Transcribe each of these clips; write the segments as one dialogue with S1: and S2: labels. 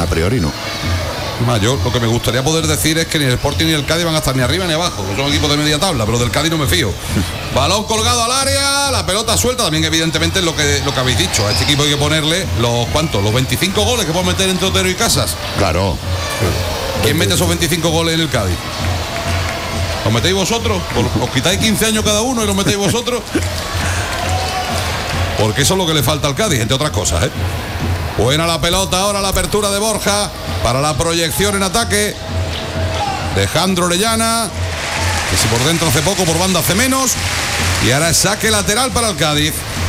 S1: a priori no.
S2: Yo lo que me gustaría poder decir es que ni el Sporting ni el Cádiz van a estar ni arriba ni abajo, que son equipos de media tabla, pero del Cádiz no me fío. Balón colgado al área, la pelota suelta, también evidentemente es lo que habéis dicho. A este equipo hay que ponerle los 25 goles que pueden meter entre Otero y Casas.
S1: Claro.
S2: ¿Quién mete esos 25 goles en el Cádiz? ¿Los metéis vosotros? ¿Os quitáis 15 años cada uno y los metéis vosotros? Porque eso es lo que le falta al Cádiz, entre otras cosas, ¿eh? Buena la pelota, ahora la apertura de Borja para la proyección en ataque de Jandro Orellana, que si por dentro hace poco, por banda hace menos, y ahora es saque lateral para el Cádiz.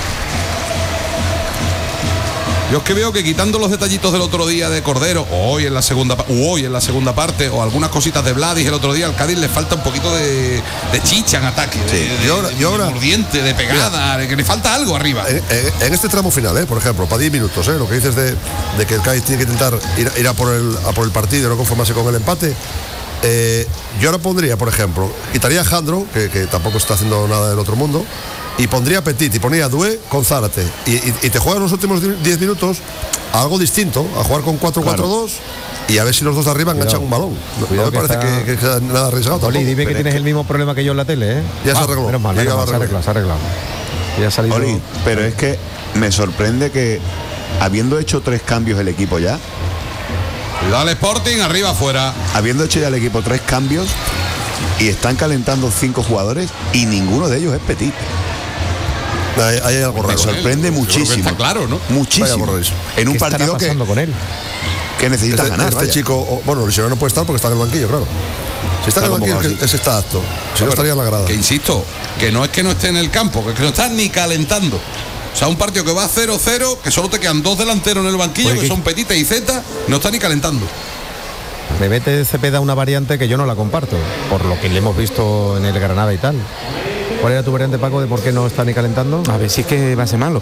S2: Yo es que veo que quitando los detallitos del otro día de Cordero, hoy en la segunda parte, o algunas cositas de Vladis el otro día, al Cádiz le falta un poquito de chicha en ataque, de mordiente, de pegada, que le falta algo arriba.
S3: En este tramo final, por ejemplo, para 10 minutos, lo que dices de que el Cádiz tiene que intentar ir a por el partido y no conformarse con el empate. Yo ahora pondría, por ejemplo, quitaría a Jandro, que tampoco está haciendo nada del otro mundo, y pondría a Petit y ponía a Doué con Zárate y te juegas los últimos 10 minutos a algo distinto, a jugar con 4-4-2, claro. Y a ver si los dos de arriba enganchan un balón. No me parece que sea nada arriesgado.
S4: Oli, dime que tienes el mismo problema que yo en la tele, ¿eh?
S3: Ya se arregló.
S4: Menos mal, se ha arreglado. Ya ha salido.
S1: Oli, pero es que me sorprende que habiendo hecho 3 cambios el equipo ya.
S2: Cuidado al Sporting, arriba, afuera.
S1: Habiendo hecho ya el equipo 3 cambios y están calentando 5 jugadores y ninguno de ellos es Petit.
S3: Hay algo raro.
S1: Me sorprende muchísimo.
S2: Está claro, ¿no?
S1: Muchísimo. En un partido
S4: con él?
S1: Que necesita ganar.
S3: Este chico, bueno, Luciano no puede estar porque está en el banquillo, claro. Si está en el banquillo está apto. Si no estaría en la grada.
S2: Que insisto, que no es que no esté en el campo, que no está ni calentando. O sea, un partido que va 0-0, que solo te quedan 2 delanteros en el banquillo, que son Petita y Zeta, no está ni calentando.
S4: Me mete Cepeda una variante que yo no la comparto, por lo que le hemos visto en el Granada y tal. ¿Cuál era tu variante, Paco, de por qué no está ni calentando?
S5: A ver si es que va a ser malo.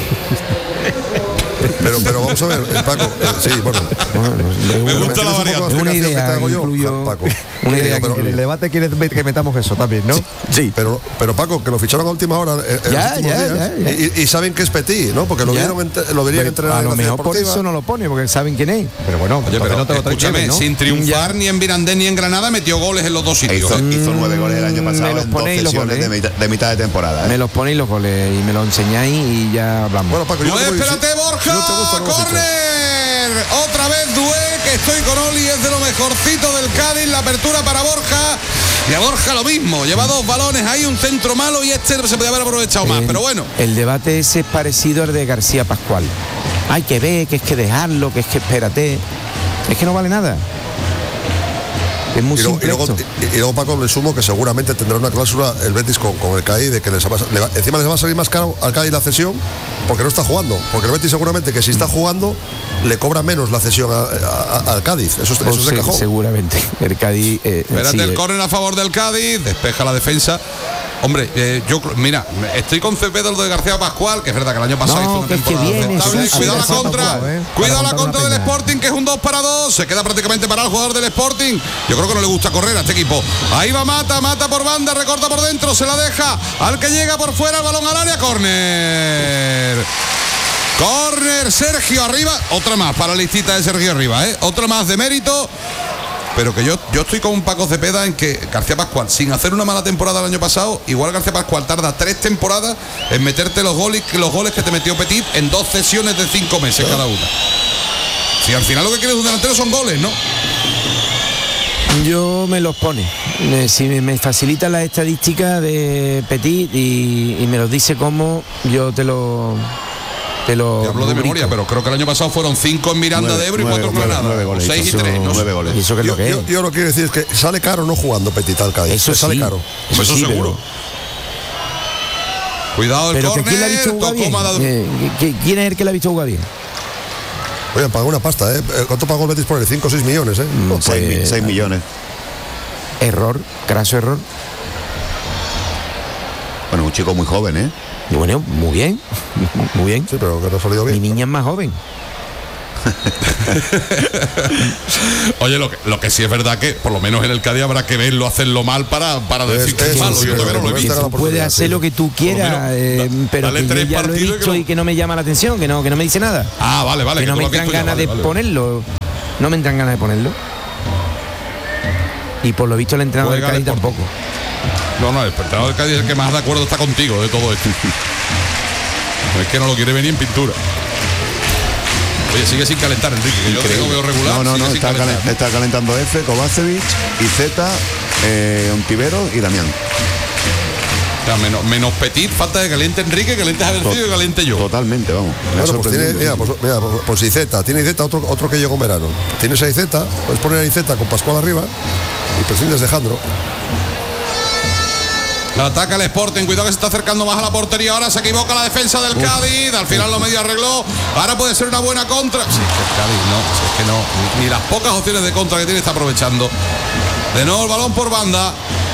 S3: Pero vamos a ver, Paco, sí, bueno.
S2: Me gusta la variante.
S5: Una idea,
S3: Paco.
S4: Una idea, pero el debate quiere que metamos eso también, ¿no?
S3: Sí. Pero Paco, que lo ficharon a última hora y saben que es Petit, ¿no? Porque lo verían entrenar.
S5: A lo mejor por eso no lo pone, porque saben quién es.
S4: Pero bueno,
S2: pero no te lo escúchame, ¿no? Sin triunfar ni en Mirandés ni en Granada, metió goles en los dos sitios.
S1: Hizo 9 goles el año pasado en 2 sesiones de mitad de temporada.
S5: Me los ponéis los goles y me los enseñáis y ya hablamos.
S3: Bueno, Paco,
S2: espérate, Borja. ¡Córner! Otra vez Doué, que estoy con Oli, es de lo mejorcito del Cádiz. La apertura para Borja. Y a Borja lo mismo. Lleva 2 balones ahí, un centro malo y este se podía haber aprovechado más, pero bueno.
S5: El debate ese es parecido al de García Pascual. Hay que ver, que es que dejarlo, que es que espérate. Es que no vale nada. Es muy simple.
S3: Y luego, Paco, le sumo que seguramente tendrá una cláusula el Betis con el Cádiz de que encima les va a salir más caro al Cádiz la cesión porque no está jugando. Porque el Betis seguramente que si está jugando le cobra menos la cesión al Cádiz. Eso es de cajón.
S5: Seguramente. El Cádiz.
S2: Espérate, el córner a favor del Cádiz, despeja la defensa. Hombre, yo, mira, estoy con Cepeda, lo de García Pascual, que es verdad que el año pasado hizo una temporada aceptable. Cuidado la contra, cuidado la contra del Sporting, que es un 2-2. Se queda prácticamente parado el jugador del Sporting. Yo creo que no le gusta correr a este equipo. Ahí va Mata por banda, recorta por dentro, se la deja al que llega por fuera, el balón al área, córner. Córner, Sergio arriba. Otra más para la listita de Sergio arriba, otra más de mérito. Pero que yo estoy con Paco Cepeda en que García Pascual, sin hacer una mala temporada el año pasado, igual García Pascual tarda 3 temporadas en meterte los goles que te metió Petit en 2 sesiones de 5 meses cada una. Si al final lo que quieres un delantero son goles, ¿no?
S5: Yo me los pone. Si me facilita la estadística de Petit y me los dice cómo, yo te lo
S2: hablo de memoria, pero creo que el año pasado fueron 5 en Miranda de Ebro y 4 en Granada. 6 y 3, ¿no?
S1: 9 goles.
S5: ¿Y eso qué es lo que es?
S3: Yo lo que quiero decir es que sale caro no jugando Petit al Cádiz.
S5: Eso
S3: sale
S5: sí,
S3: caro.
S2: Eso sí, seguro. Cuidado el córner.
S5: ¿Quién le ha visto jugar bien? ¿Quién es el que le ha visto jugar bien?
S3: Oye, pagó una pasta, ¿Cuánto pagó el Betis por él? 5 o 6 millones,
S1: 6 millones.
S5: Error, craso error.
S1: Bueno, un chico muy joven,
S5: Y bueno, muy bien. Muy bien.
S3: Sí, pero que no ha salido bien.
S5: Mi niña es más joven.
S2: Oye, lo que sí es verdad que por lo menos en el Cádiz habrá que verlo hacerlo mal para decir que es malo. Yo todavía no lo he visto.
S5: Tú puedes hacer lo que tú quieras, pero que yo ya lo he visto y que no me llama la atención, que no me dice nada.
S2: Vale.
S5: Que no me dan ganas de ponerlo. No me entran ganas de ponerlo. Y por lo visto el entrenador del Cádiz tampoco.
S2: No, el entrenador del Cádiz es el que más de acuerdo está contigo de todo esto. No es que no lo quiere venir en pintura. Oye, sigue sin calentar, Enrique, que yo lo veo regular.
S1: No, está calentando F, Kovacevic, Izeta, Ontivero y Damián.
S2: O sea, menos Petit, falta de caliente Enrique, caliente Javercillo y caliente yo.
S1: Totalmente, vamos.
S3: Bueno, pues tiene, pues Izeta, tiene Izeta, otro que llegó en verano. Tienes a Izeta, puedes poner a Izeta con Pascual arriba y prescindes de Jandro.
S2: Ataca el Sporting, cuidado que se está acercando más a la portería. Ahora se equivoca la defensa del Cádiz. Al final lo medio arregló. Ahora puede ser una buena contra. Sí, es que el Cádiz es que no. Ni las pocas opciones de contra que tiene está aprovechando. De nuevo el balón por banda.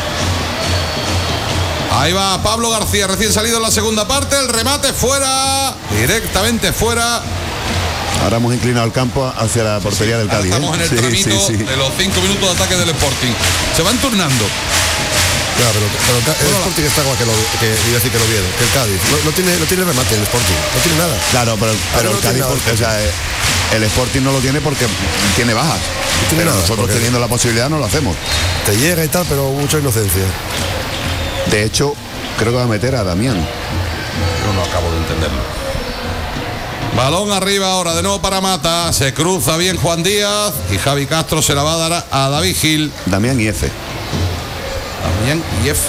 S2: Ahí va Pablo García, recién salido en la segunda parte. El remate fuera. Directamente fuera.
S1: Ahora hemos inclinado el campo hacia la portería del Cádiz.
S2: Estamos en el tramito de los 5 minutos de ataque del Sporting. Se van turnando.
S3: Claro, pero el Sporting está igual que iba a decir que lo vieron, que el Cádiz. No tiene remate el Sporting, no tiene nada.
S1: Claro, pero el Cádiz, o sea, el Sporting no lo tiene porque tiene bajas.
S3: Pero nada,
S1: nosotros teniendo la posibilidad no lo hacemos.
S3: Te llega y tal, pero mucha inocencia.
S1: De hecho, creo que va a meter a Damián.
S2: Yo no acabo de entenderlo. Balón arriba ahora, de nuevo para Mata. Se cruza bien Juan Díaz y Javi Castro se la va a dar a David Gil.
S1: Damián y F.
S2: Damián y F.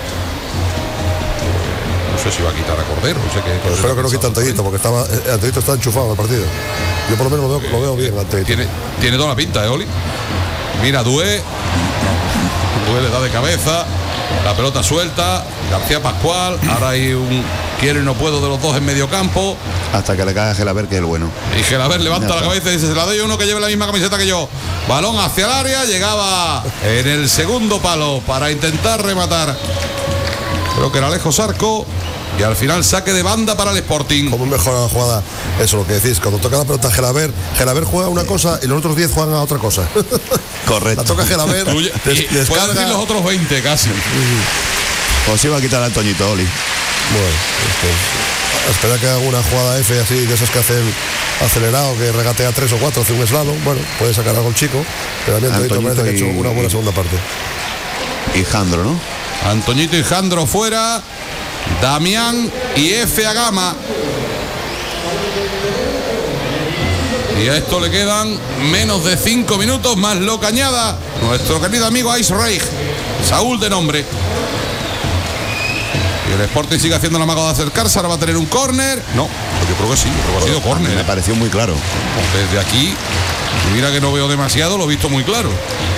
S2: No sé si va a quitar a Cordero. No sé qué,
S3: espero que no quite a Antoñito, porque Antoñito está enchufado en el partido. Yo por lo menos lo veo bien, Antoñito.
S2: Tiene toda la pinta, Oli. Mira, Dué le da de cabeza. La pelota suelta. García Pascual. Ahora hay un quiero y no puedo de los dos en medio campo.
S1: Hasta que le cae a Gelaber, que es el bueno.
S2: Y Gelaber levanta la cabeza y dice: se la doy a uno que lleve la misma camiseta que yo. Balón hacia el área. Llegaba en el segundo palo para intentar rematar. Creo que era lejos arco. Y al final saque de banda para el Sporting.
S3: Como mejora la jugada, eso lo que decís. Cuando toca la pelota Gelaber juega una cosa y los otros 10 juegan a otra cosa.
S1: Correcto.
S3: La toca Gelaber.
S2: Pueden decir los otros 20 casi.
S1: O se iba a quitar al Toñito, Oli.
S3: Bueno, espera que haga una jugada F así, de esas que hacen acelerado, que regatea 3 o 4, hace un slalom. Bueno, puede sacar algo el chico. Pero también Antoñito parece que ha hecho una buena segunda parte.
S1: Y Jandro, ¿no?
S2: Antoñito y Jandro fuera. Damián y F a Gama. Y a esto le quedan menos de 5 minutos más lo que añada nuestro querido amigo Ice Reich, Saúl de nombre. Y el Sporting sigue haciendo la maga de acercarse. Ahora va a tener un córner. No, yo creo que sí, creo que ha sido córner.
S1: Me pareció muy claro.
S2: Desde aquí, mira que no veo demasiado, lo he visto muy claro.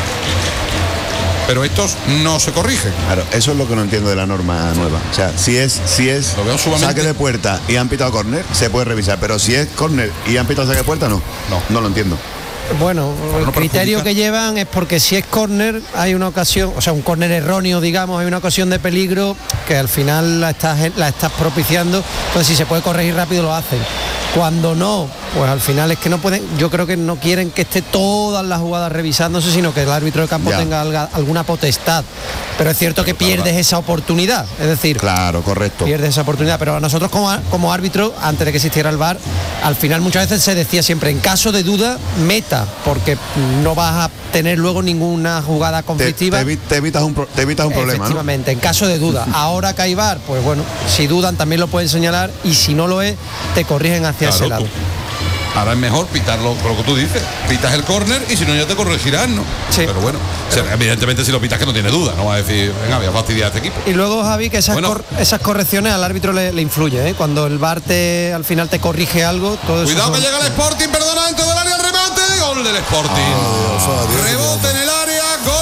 S2: Pero estos no se corrigen.
S1: Claro, eso es lo que no entiendo de la norma nueva. O sea, si es saque de puerta y han pitado córner, se puede revisar. Pero si es córner y han pitado saque de puerta, no lo entiendo.
S6: Bueno, el criterio que llevan es porque si es córner hay una ocasión, o sea, un córner erróneo, digamos, hay una ocasión de peligro que al final la estás propiciando, entonces si se puede corregir rápido lo hacen. Cuando no, pues al final es que no pueden, yo creo que no quieren que esté todas las jugadas revisándose, sino que el árbitro de campo tenga alguna potestad. Pero es cierto que pierdes esa oportunidad, es decir,
S1: claro, correcto.
S6: Pierdes esa oportunidad, pero a nosotros como árbitro, antes de que existiera el VAR, al final muchas veces se decía siempre, en caso de duda, meta, porque no vas a tener luego ninguna jugada conflictiva.
S1: Te evitas un problema,
S6: efectivamente, ¿no? En caso de duda. Ahora que hay VAR, pues bueno, si dudan también lo pueden señalar y si no lo es, te corrigen hacia ese lado.
S2: Ahora es mejor pitarlo, lo que tú dices. Pitas el córner y si no ya te corregirán, ¿no?
S6: Sí.
S2: Pero bueno, evidentemente si lo pitas que no tiene duda, no va a decir, venga, voy a fastidiar a este equipo.
S6: Y luego, Javi, que esas correcciones al árbitro le influye, ¿eh? Cuando el VAR al final te corrige algo, todo eso.
S2: Cuidado que llega el Sporting, perdona, dentro del área, el remate, gol del Sporting. Rebote en el área,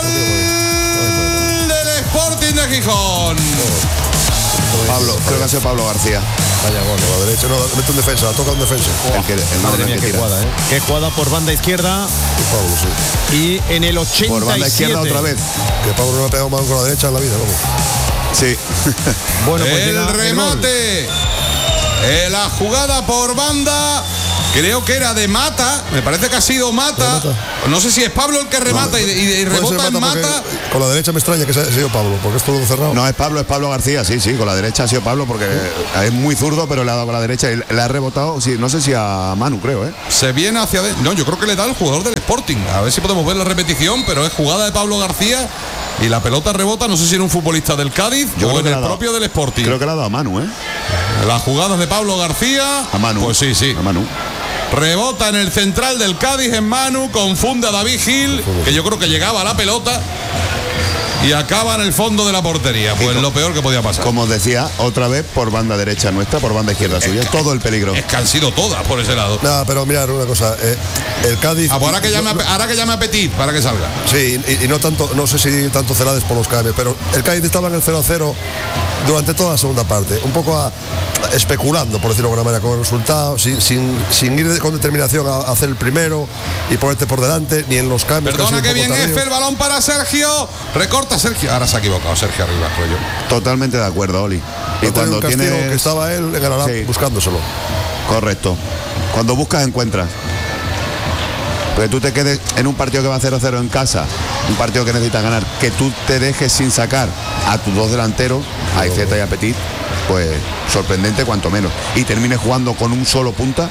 S2: gol del Sporting de Gijón.
S1: Pablo, creo que ha sido Pablo García.
S3: Vaya gol, a la derecha, no, mete un defensa, toca un defensa.
S4: Madre mía, qué jugada, ¿eh? Qué jugada por banda izquierda.
S3: Pablo, sí.
S4: Y en el 87.
S1: Por banda izquierda otra vez.
S3: Que Pablo no ha pegado más con la derecha en la vida, vamos.
S1: Sí.
S2: Bueno, pues el remate. La jugada por banda creo que era de Mata, me parece que ha sido Mata. No sé si es Pablo el que remata y rebota en Mata.
S3: Con la derecha me extraña que sea sido Pablo, porque es todo cerrado.
S1: No, es Pablo García, sí, con la derecha ha sido Pablo, porque es muy zurdo, pero le ha dado con la derecha y le ha rebotado, sí, no sé si a Manu, creo,
S2: Se viene hacia adentro. No, yo creo que le da al jugador del Sporting. A ver si podemos ver la repetición, pero es jugada de Pablo García y la pelota rebota, no sé si era un futbolista del Cádiz o en el propio del Sporting.
S1: Creo que le ha dado a Manu,
S2: Las jugadas de Pablo García.
S1: A Manu.
S2: Pues sí.
S1: A Manu.
S2: Rebota en el central del Cádiz en Manu, confunde a David Gil, que yo creo que llegaba a la pelota y acaba en el fondo de la portería. Pues lo peor que podía pasar.
S1: Como os decía, otra vez por banda derecha nuestra, por banda izquierda suya, todo el peligro.
S2: Es que han sido todas por ese lado.
S3: No, pero mirad una cosa, el Cádiz.
S2: Pues ahora que llame a Petit para que salga.
S3: Sí, y no tanto, no sé si tanto Celades por los cambios, pero el Cádiz estaba en el 0-0 durante toda la segunda parte, un poco especulando, por decirlo de alguna manera, con el resultado, sin ir con determinación a hacer el primero y ponerte por delante, ni en los cambios.
S2: Perdona que bien F, el balón para Sergio. Recorta Sergio. Ahora se ha equivocado Sergio arriba, creo yo.
S1: Totalmente de acuerdo, Oli.
S3: Y cuando tiene que estaba él en el buscándoselo.
S1: Correcto. Cuando buscas, encuentras. Porque tú te quedes en un partido que va 0-0 en casa, un partido que necesitas ganar, que tú te dejes sin sacar a tus dos delanteros, a Iceta y a Petit, pues sorprendente cuanto menos. Y termines jugando con un solo punta.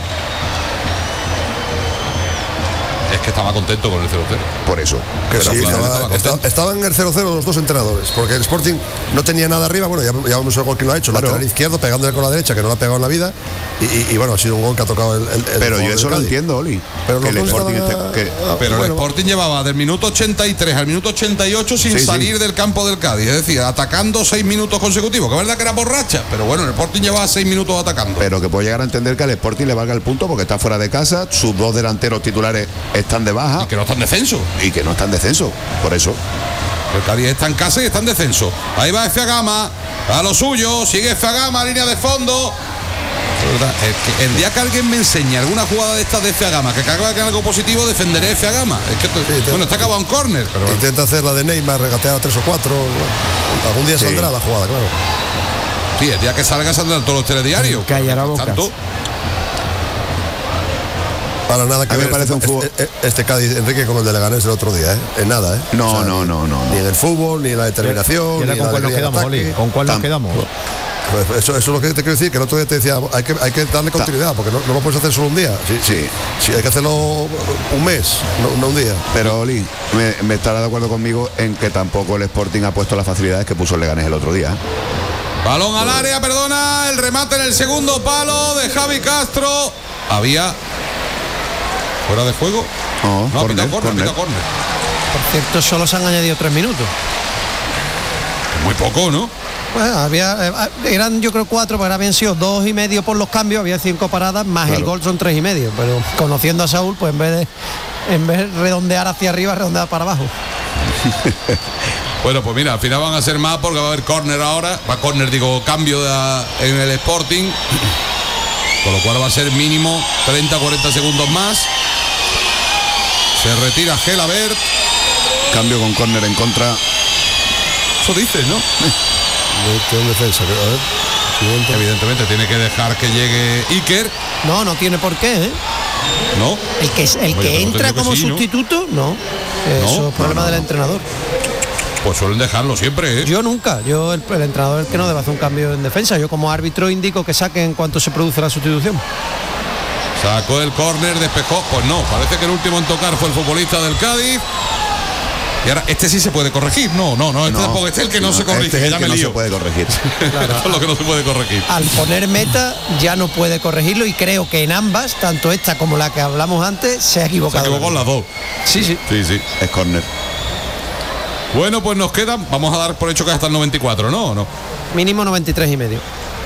S2: Es que estaba contento con el 0-0.
S1: Por eso.
S3: Que sí, estaban en el 0-0 los dos entrenadores, porque el Sporting no tenía nada arriba. Bueno, ya no sé quién lo ha hecho, claro. Lateral izquierdo pegándole con la derecha, que no lo ha pegado en la vida. Y bueno, ha sido un gol que ha tocado el
S1: pero yo eso lo entiendo, Oli.
S3: Pero el Sporting,
S2: el Sporting llevaba del minuto 83 al minuto 88 sin salir del campo del Cádiz. Es decir, atacando 6 minutos consecutivos. Que es verdad que era borracha, pero bueno, el Sporting llevaba 6 minutos atacando.
S1: Pero que puede llegar a entender que al Sporting le valga el punto porque está fuera de casa, sus dos delanteros titulares están de baja.
S2: Y que no están en descenso.
S1: Por eso.
S2: El Cádiz está en casa y está en descenso. Ahí va Efagama, a lo suyo, sigue Efagama, línea de fondo. El día que alguien me enseñe alguna jugada de estas de Efagama que acabe con algo positivo, defenderé Efagama. Es que bueno, está acabado en córner. Pero
S3: intenta hacer la de Neymar, regatear a 3 o 4. Algún día saldrá la jugada, claro.
S2: Sí, el día que salga saldrán todos los telediarios.
S5: Callará bocas.
S3: Para nada que ver
S1: parece un fútbol.
S3: Este Cádiz, Enrique, como el de Leganés del otro día, En nada,
S1: No,
S3: o sea,
S1: no.
S3: Ni en el fútbol, ni en la determinación.
S4: ¿Con cuál nos quedamos, Oli? ¿Con cuál nos quedamos?
S3: Pues eso es lo que te quiero decir, que el otro día te decía, hay que darle continuidad, porque no lo puedes hacer solo un día. Sí, hay que hacerlo un mes, no un día.
S1: Pero Oli, me estará de acuerdo conmigo en que tampoco el Sporting ha puesto las facilidades que puso el Leganés el otro día.
S2: Balón al área, perdona, el remate en el segundo palo de Javi Castro. Había fuera de juego.
S1: No,
S2: ha pitado córner.
S6: Por cierto, solo se han añadido 3 minutos.
S2: Muy poco, ¿no?
S6: Bueno, eran yo creo 4, pero habían sido 2,5 por los cambios, había 5 paradas, más el gol son 3,5. Pero conociendo a Saúl, pues en vez de redondear hacia arriba, redondear para abajo.
S2: Bueno, pues mira, al final van a ser más porque va a haber córner ahora. Cambio en el Sporting. Con lo cual va a ser mínimo 30-40 segundos más. Se retira Gelabert.
S1: Cambio con córner en contra.
S2: Eso dices, ¿no?
S3: Tiene defensa, a ver.
S2: Evidentemente tiene que dejar que llegue Iker.
S6: No tiene por qué,
S2: No.
S6: El que entra como sustituto, no. Eso es problema del entrenador.
S2: Pues suelen dejarlo siempre,
S6: Yo nunca. El entrenador es el que no debe hacer un cambio en defensa. Yo como árbitro indico que saque en cuanto se produce la sustitución.
S2: Sacó el córner, despejó. Pues no, parece que el último en tocar fue el futbolista del Cádiz. Y ahora, este sí se puede corregir. No, tampoco. Este es el que no se corrige.
S1: Este es el que no se puede corregir.
S2: Claro. Esto es lo que no se puede corregir.
S6: Al poner meta ya no puede corregirlo y creo que en ambas, tanto esta como la que hablamos antes, se ha equivocado.
S2: Se equivocó en las dos.
S6: Sí.
S1: Es córner.
S2: Bueno, pues nos quedan, vamos a dar por hecho que hasta el 94, ¿no? ¿O no?
S6: Mínimo 93,5.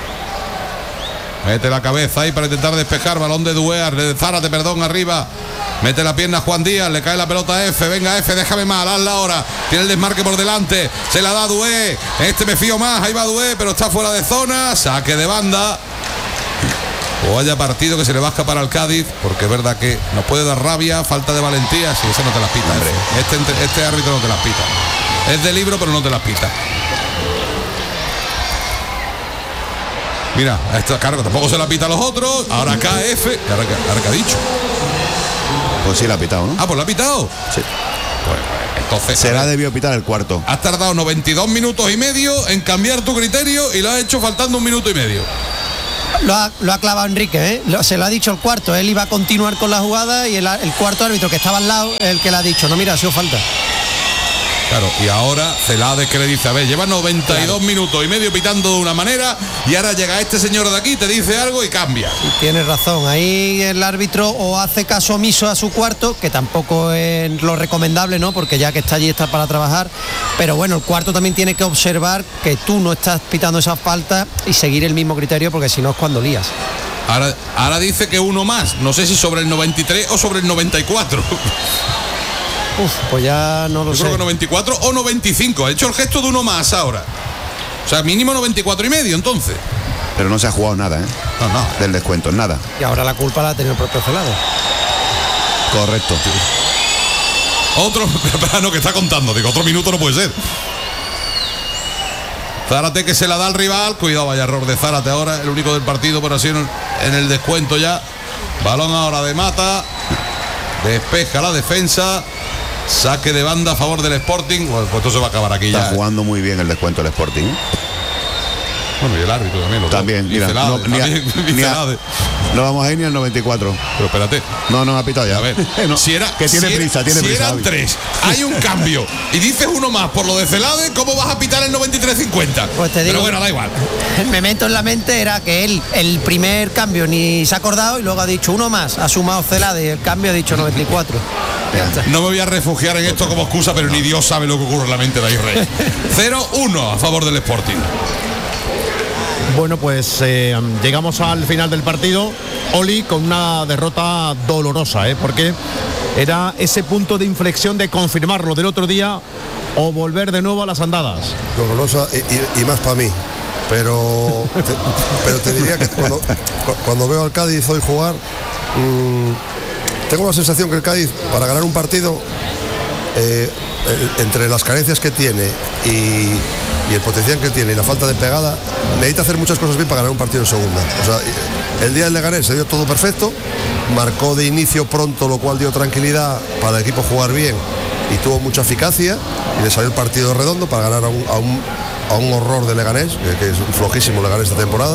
S2: Mete la cabeza ahí para intentar despejar, balón de Duear, de Zárate, arriba. Mete la pierna Juan Díaz, le cae la pelota a F, venga F, déjame mal, hazla ahora. Tiene el desmarque por delante, se la da a Dué, me fío más, ahí va Dué, pero está fuera de zona, saque de banda. O haya partido que se le va a escapar al Cádiz, porque es verdad que nos puede dar rabia, falta de valentía, si ese no te las pita, hombre. Este árbitro no te las pita. Es de libro, pero no te las pita. Mira, esto, claro, que tampoco se la pita a los otros. Ahora KF. Ahora que ha dicho.
S1: Pues sí la ha pitado, ¿no?
S2: Ah, pues la ha pitado.
S1: Sí.
S2: Pues entonces.
S1: Se la debió pitar el cuarto.
S2: Has tardado 92 minutos y medio en cambiar tu criterio y lo has hecho faltando 1 minuto y medio.
S6: Lo ha clavado Enrique, ¿eh? Se lo ha dicho el cuarto. Él iba a continuar con la jugada y el cuarto árbitro que estaba al lado es el que le ha dicho, no, mira, ha sido falta.
S2: Claro, y ahora Celades que le dice, a ver, lleva 92 minutos y medio pitando de una manera y ahora llega este señor de aquí, te dice algo y cambia.
S6: Y tienes razón, ahí el árbitro o hace caso omiso a su cuarto, que tampoco es lo recomendable, ¿no? Porque ya que está allí está para trabajar, pero bueno, el cuarto también tiene que observar que tú no estás pitando esa falta y seguir el mismo criterio, porque si no es cuando lías.
S2: Ahora dice que uno más, no sé si sobre el 93 o sobre el 94.
S6: Pues ya no lo sé.
S2: Yo creo que 94 o 95. Ha hecho el gesto de uno más ahora. O sea, mínimo 94 y medio, entonces.
S1: Pero no se ha jugado nada, ¿eh?
S2: No.
S1: Del descuento, nada.
S6: Y ahora la culpa la ha tenido el propio Celades.
S1: Correcto.
S2: Otro, no, que está contando. Digo, otro minuto no puede ser. Zárate que se la da al rival. Cuidado, vaya error de Zárate ahora. El único del partido, pero así en el descuento ya. Balón ahora de Mata. Despeja la defensa. Saque de banda a favor del Sporting. Bueno, pues esto se va a acabar aquí.
S1: Está
S2: ya.
S1: jugando muy bien el descuento del Sporting.
S2: Bueno, y el árbitro también.
S1: También, mira. No vamos a ir ni al 94.
S2: Pero espérate.
S1: No ha pitado ya.
S2: A ver,
S1: no,
S2: tiene
S1: prisa.
S2: Eran 3, hay un cambio y dices uno más por lo de Celades, ¿cómo vas a pitar el 93-50?
S6: Pues te digo,
S2: pero bueno, da igual.
S6: El memento en la mente era que él, el primer cambio ni se ha acordado y luego ha dicho uno más, ha sumado Celades y el cambio ha dicho 94.
S2: No me voy a refugiar en esto como excusa, pero ni Dios sabe lo que ocurre en la mente de Aguirre. 0-1 a favor del Sporting.
S4: Bueno, pues llegamos al final del partido, Oli, con una derrota dolorosa, porque era ese punto de inflexión de confirmar lo del otro día o volver de nuevo a las andadas.
S3: Dolorosa y más para mí, pero te diría que cuando veo al Cádiz hoy jugar, tengo la sensación que el Cádiz, para ganar un partido, entre las carencias que tiene y el potencial que tiene y la falta de pegada, necesita hacer muchas cosas bien para ganar un partido en segunda. O sea, el día del Leganés se dio todo perfecto, marcó de inicio pronto, lo cual dio tranquilidad para el equipo jugar bien y tuvo mucha eficacia y le salió el partido redondo para ganar a un horror de Leganés, que es un flojísimo Leganés esta temporada.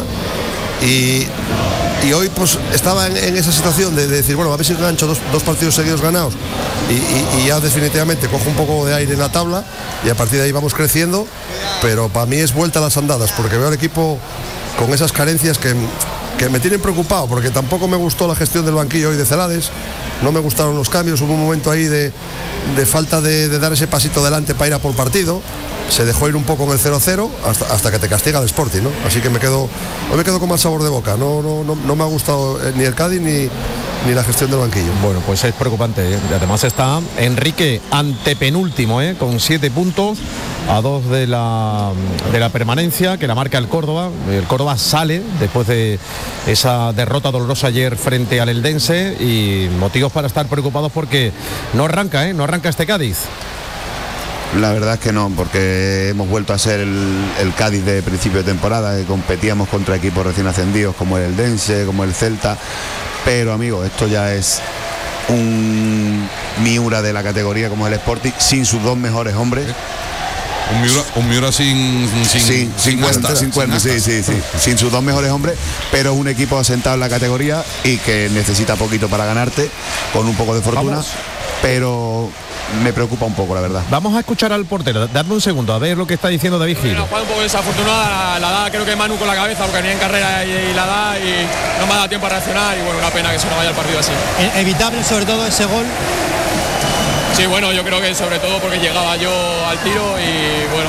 S3: Y hoy pues estaba en esa situación de decir, bueno, a ver si engancho dos partidos seguidos ganados y ya definitivamente cojo un poco de aire en la tabla y a partir de ahí vamos creciendo, pero para mí es vuelta a las andadas, porque veo al equipo con esas carencias que me tienen preocupado, porque tampoco me gustó la gestión del banquillo hoy de Celades, no me gustaron los cambios, hubo un momento ahí de falta de dar ese pasito adelante para ir a por partido. Se dejó ir un poco en el 0-0 hasta que te castiga el Sporting, ¿no? Así que hoy me quedo con mal sabor de boca. No me ha gustado ni el Cádiz ni la gestión del banquillo.
S4: Bueno, pues es preocupante, Y además está Enrique antepenúltimo, con 7 puntos a 2 de la permanencia, que la marca el Córdoba. El Córdoba sale después de esa derrota dolorosa ayer frente al Eldense y motivos para estar preocupados porque no arranca este Cádiz.
S1: La verdad es que no, porque hemos vuelto a ser el Cádiz de principio de temporada, que competíamos contra equipos recién ascendidos como el Eldense, como el Celta, pero amigo, esto ya es un Miura de la categoría como el Sporting, sin sus 2 mejores hombres.
S2: Un Miura sin
S1: cuernos, sin sus 2 mejores hombres, pero es un equipo asentado en la categoría y que necesita poquito para ganarte, con un poco de fortuna. Vamos. Pero me preocupa un poco, la verdad.
S4: Vamos a escuchar al portero, dadme un segundo a ver lo que está diciendo David Gil.
S7: Bueno, un poco desafortunada la da, creo que Manu con la cabeza, porque venía en carrera y la da y no me ha dado tiempo a reaccionar y bueno, una pena que se nos vaya el partido así.
S6: Evitable sobre todo ese gol.
S7: Sí, bueno, yo creo que sobre todo porque llegaba yo al tiro y bueno,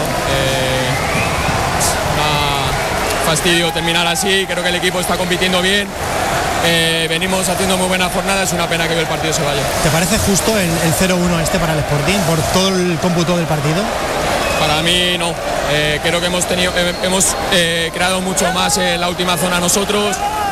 S7: fastidio terminar así, creo que el equipo está compitiendo bien. Venimos haciendo muy buena jornada, es una pena que el partido se vaya.
S8: ¿Te parece justo el 0-1 para el Sporting por todo el cómputo del partido?
S7: Para mí no, creo que hemos creado mucho más en la última zona nosotros,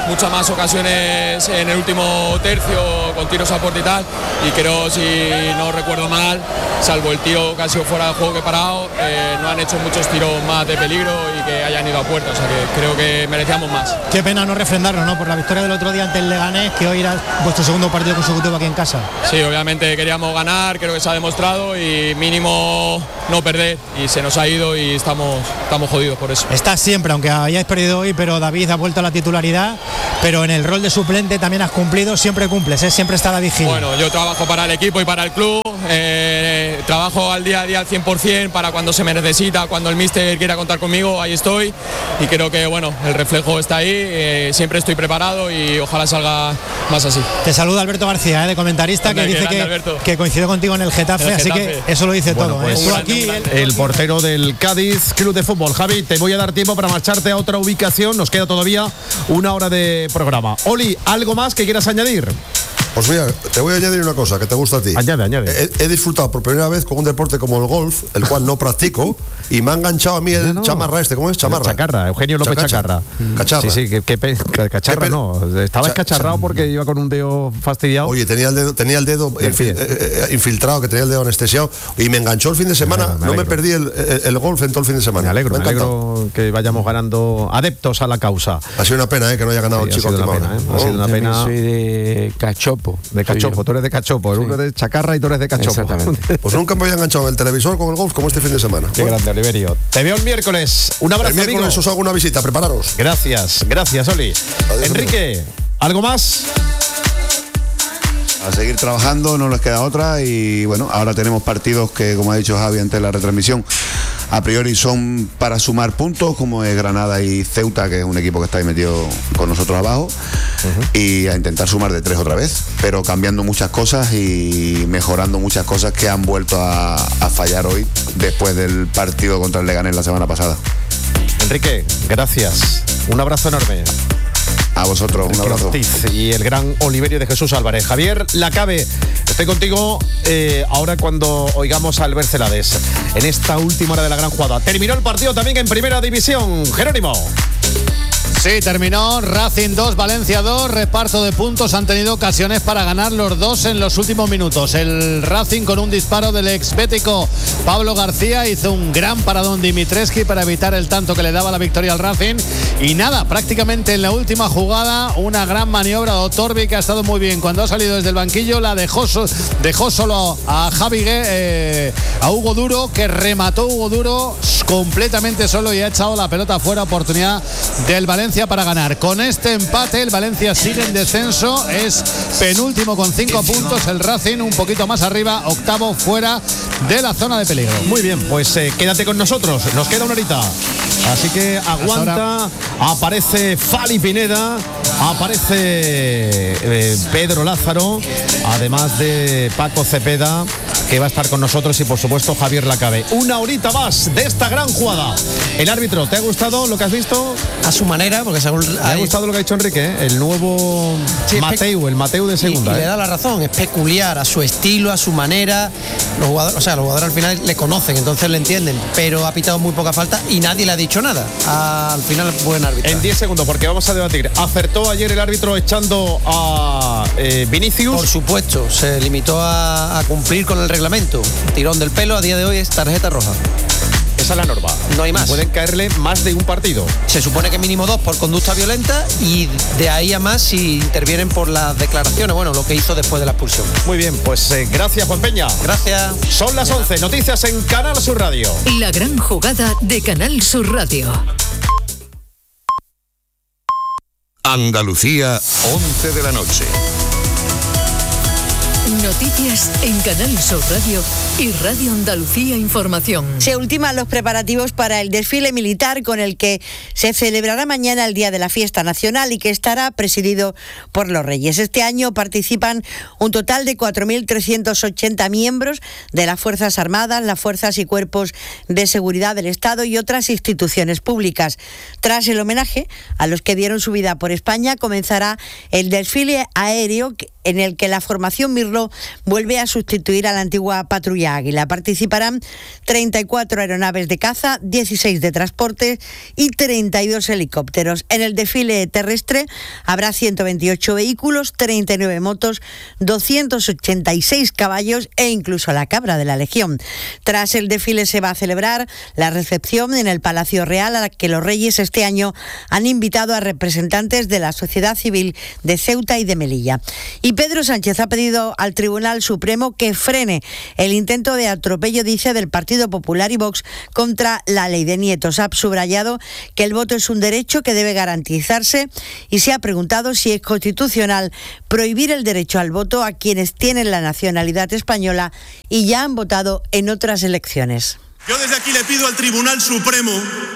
S7: muchas más ocasiones en el último tercio con tiros a puerta y tal, y creo, si no recuerdo mal, salvo el tiro que ha sido fuera de juego que he parado, no han hecho muchos tiros más de peligro y que hayan ido a puerta, o sea que creo que merecíamos más.
S8: Qué pena no refrendarlo, ¿no? Por la victoria del otro día ante el Leganés, que hoy era vuestro segundo partido consecutivo aquí en casa.
S7: Sí, obviamente queríamos ganar, creo que se ha demostrado, y mínimo no perder, y se nos ha ido y estamos jodidos por eso.
S8: Estás siempre, aunque hayáis perdido hoy, pero David ha vuelto a la titularidad, pero en el rol de suplente también has cumplido, siempre cumples, siempre está la vigilia.
S7: Bueno, yo trabajo para el equipo y para el club, trabajo al día a día al 100% para cuando se me necesita, cuando el míster quiera contar conmigo, ahí estoy, y creo que bueno, el reflejo está ahí, siempre estoy preparado y ojalá salga más así.
S8: Te saluda Alberto García, de comentarista,
S7: Hombre,
S8: que dice que coincidió contigo en el Getafe, así que eso lo dice todo.
S4: Pues,
S8: aquí,
S4: el portero del Cádiz Club de Fútbol. Javi, te voy a dar tiempo para marcharte a otra ubicación, nos queda todavía una hora de programa. Oli, ¿algo más que quieras añadir?
S3: Pues mira, te voy a añadir una cosa que te gusta a ti.
S4: Añade.
S3: He disfrutado por primera vez con un deporte como el golf, el cual no practico, y me ha enganchado a mí el chamarra este. ¿Cómo es? Chamarra.
S4: Eugenio López Chacarra.
S3: Cacharra.
S4: Sí, cacharra no. Estaba escacharrado porque iba con un dedo fastidiado.
S3: Oye, tenía el dedo infiltrado, que tenía el dedo anestesiado, y me enganchó el fin de semana. No me perdí el golf en todo el fin de semana.
S4: Me alegro que vayamos ganando adeptos a la causa.
S3: Ha sido una pena que no haya ganado el chico.
S4: Ha sido una pena.
S5: Soy de Cachopo.
S4: De Cachopo, tú eres de Cachopo, uno de Chacarra y tú eres de Cachopo.
S5: Exactamente.
S3: Pues nunca me había enganchado en el televisor con el golf como este fin de semana.
S4: Qué grande, Oliverio. Te veo el miércoles. Un abrazo,
S3: el miércoles
S4: amigo.
S3: os hago una visita, prepararos.
S4: Gracias, Oli.
S3: Adiós,
S4: Enrique, ¿algo más?
S1: A seguir trabajando, no les queda otra, y bueno, ahora tenemos partidos que, como ha dicho Javi antes de la retransmisión, a priori son para sumar puntos, como es Granada y Ceuta, que es un equipo que está ahí metido con nosotros abajo, y a intentar sumar de 3 otra vez, pero cambiando muchas cosas y mejorando muchas cosas que han vuelto a fallar hoy después del partido contra el Leganés la semana pasada.
S4: Enrique, gracias. Un abrazo enorme.
S1: A vosotros, un abrazo.
S4: Ortiz y el gran Oliverio de Jesús Álvarez. Javier Lacabe, estoy contigo ahora cuando oigamos a Albert Celades en esta última hora de la gran jugada. Terminó el partido también en Primera División. Jerónimo.
S9: Sí, terminó Racing 2, Valencia 2, reparto de puntos, han tenido ocasiones para ganar los dos en los últimos minutos. El Racing con un disparo del ex bético Pablo García hizo un gran paradón Dimitrescu para evitar el tanto que le daba la victoria al Racing, y nada, prácticamente en la última jugada una gran maniobra de Otorbi, que ha estado muy bien cuando ha salido desde el banquillo, la dejó solo a a Hugo Duro, que remató Hugo Duro completamente solo y ha echado la pelota fuera. Oportunidad del Valencia para ganar. Con este empate el Valencia sigue en descenso, es penúltimo con 5 puntos, el Racing un poquito más arriba, octavo fuera de la zona de peligro.
S4: Muy bien, pues quédate con nosotros, nos queda una horita, así que aguanta. Aparece Fali Pineda, aparece Pedro Lázaro, además de Paco Cepeda, que va a estar con nosotros, y por supuesto Javier Lacabe. Una horita más de esta gran jugada. El árbitro, ¿te ha gustado lo que has visto?
S6: A su manera, porque según
S4: me ha gustado lo que ha dicho Enrique, el nuevo el Mateu de segunda.
S6: Y le da la razón, es peculiar, a su estilo, a su manera. Los jugadores al final le conocen, entonces le entienden, pero ha pitado muy poca falta y nadie le ha dicho nada. Al final, buen árbitro.
S4: En 10 segundos, porque vamos a debatir. ¿Acertó ayer el árbitro echando a Vinicius?
S6: Por supuesto, se limitó a cumplir con el reglamento. Tirón del pelo, a día de hoy es tarjeta roja.
S4: Esa es la norma.
S6: No hay más.
S4: Pueden caerle más de un partido.
S6: Se supone que mínimo 2 por conducta violenta, y de ahí a más si intervienen por las declaraciones, bueno, lo que hizo después de la expulsión.
S4: Muy bien, pues gracias, Juan Peña.
S6: Gracias.
S4: Son las 11, noticias en Canal Sur Radio.
S10: La gran jugada de Canal Sur Radio.
S11: Andalucía, 11 de la noche.
S10: Noticias en Canal Sur Radio y Radio Andalucía Información.
S12: Se ultiman los preparativos para el desfile militar con el que se celebrará mañana el Día de la Fiesta Nacional y que estará presidido por los Reyes. Este año participan un total de 4.380 miembros de las Fuerzas Armadas, las Fuerzas y Cuerpos de Seguridad del Estado y otras instituciones públicas. Tras el homenaje a los que dieron su vida por España, comenzará el desfile aéreo en el que la formación Mirlo vuelve a sustituir a la antigua patrulla Águila. Participarán 34 aeronaves de caza, 16 de transporte y 32 helicópteros. En el desfile terrestre habrá 128 vehículos, 39 motos, 286 caballos e incluso la cabra de la Legión. Tras el desfile se va a celebrar la recepción en el Palacio Real, a la que los Reyes este año han invitado a representantes de la sociedad civil de Ceuta y de Melilla. Y Pedro Sánchez ha pedido al Tribunal Supremo que frene el intento de atropello, dice, del Partido Popular y Vox contra la ley de nietos. Ha subrayado que el voto es un derecho que debe garantizarse y se ha preguntado si es constitucional prohibir el derecho al voto a quienes tienen la nacionalidad española y ya han votado en otras elecciones.
S13: Yo desde aquí le pido al Tribunal Supremo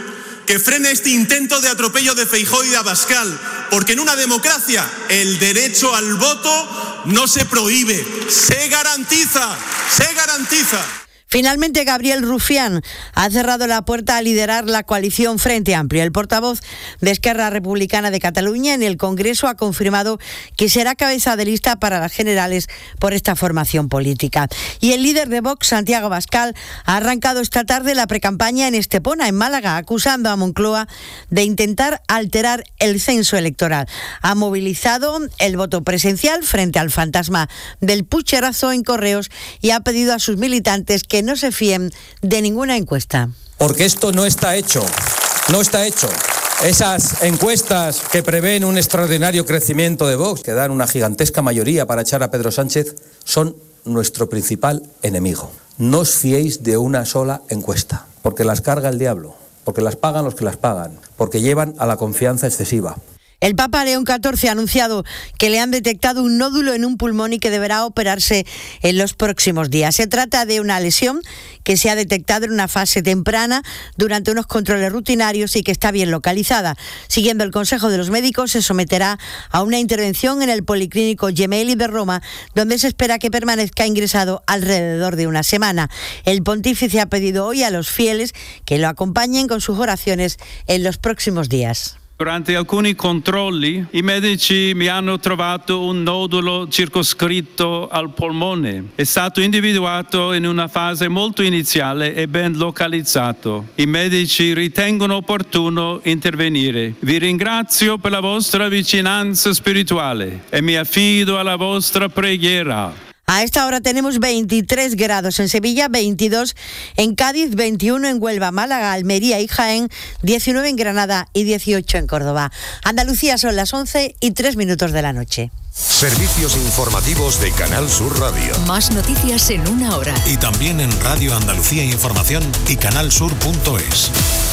S13: que frene este intento de atropello de Feijóo y de Abascal, porque en una democracia el derecho al voto no se prohíbe, se garantiza, se garantiza.
S12: Finalmente, Gabriel Rufián ha cerrado la puerta a liderar la coalición Frente Amplio. El portavoz de Esquerra Republicana de Cataluña en el Congreso ha confirmado que será cabeza de lista para las generales por esta formación política. Y el líder de Vox, Santiago Abascal, ha arrancado esta tarde la precampaña en Estepona, en Málaga, acusando a Moncloa de intentar alterar el censo electoral. Ha movilizado el voto presencial frente al fantasma del pucherazo en Correos y ha pedido a sus militantes que no se fíen de ninguna encuesta.
S14: Porque esto no está hecho, no está hecho. Esas encuestas que prevén un extraordinario crecimiento de Vox, que dan una gigantesca mayoría para echar a Pedro Sánchez, son nuestro principal enemigo. No os fiéis de una sola encuesta, porque las carga el diablo, porque las pagan los que las pagan, porque llevan a la confianza excesiva.
S12: El Papa León XIV ha anunciado que le han detectado un nódulo en un pulmón y que deberá operarse en los próximos días. Se trata de una lesión que se ha detectado en una fase temprana durante unos controles rutinarios y que está bien localizada. Siguiendo el consejo de los médicos, se someterá a una intervención en el Policlínico Gemelli de Roma, donde se espera que permanezca ingresado alrededor de una semana. El pontífice ha pedido hoy a los fieles que lo acompañen con sus oraciones en los próximos días.
S15: Durante alcuni controlli i medici mi hanno trovato un nodulo circoscritto al polmone. È stato individuato in una fase molto iniziale e ben localizzato. I medici ritengono opportuno intervenire. Vi ringrazio per la vostra vicinanza spirituale e mi affido alla vostra preghiera.
S12: A esta hora tenemos 23 grados en Sevilla, 22 en Cádiz, 21 en Huelva, Málaga, Almería y Jaén, 19 en Granada y 18 en Córdoba. Andalucía, son las 11:03 de la noche.
S11: Servicios informativos de Canal Sur Radio.
S10: Más noticias en una hora.
S11: Y también en Radio Andalucía Información y canalsur.es.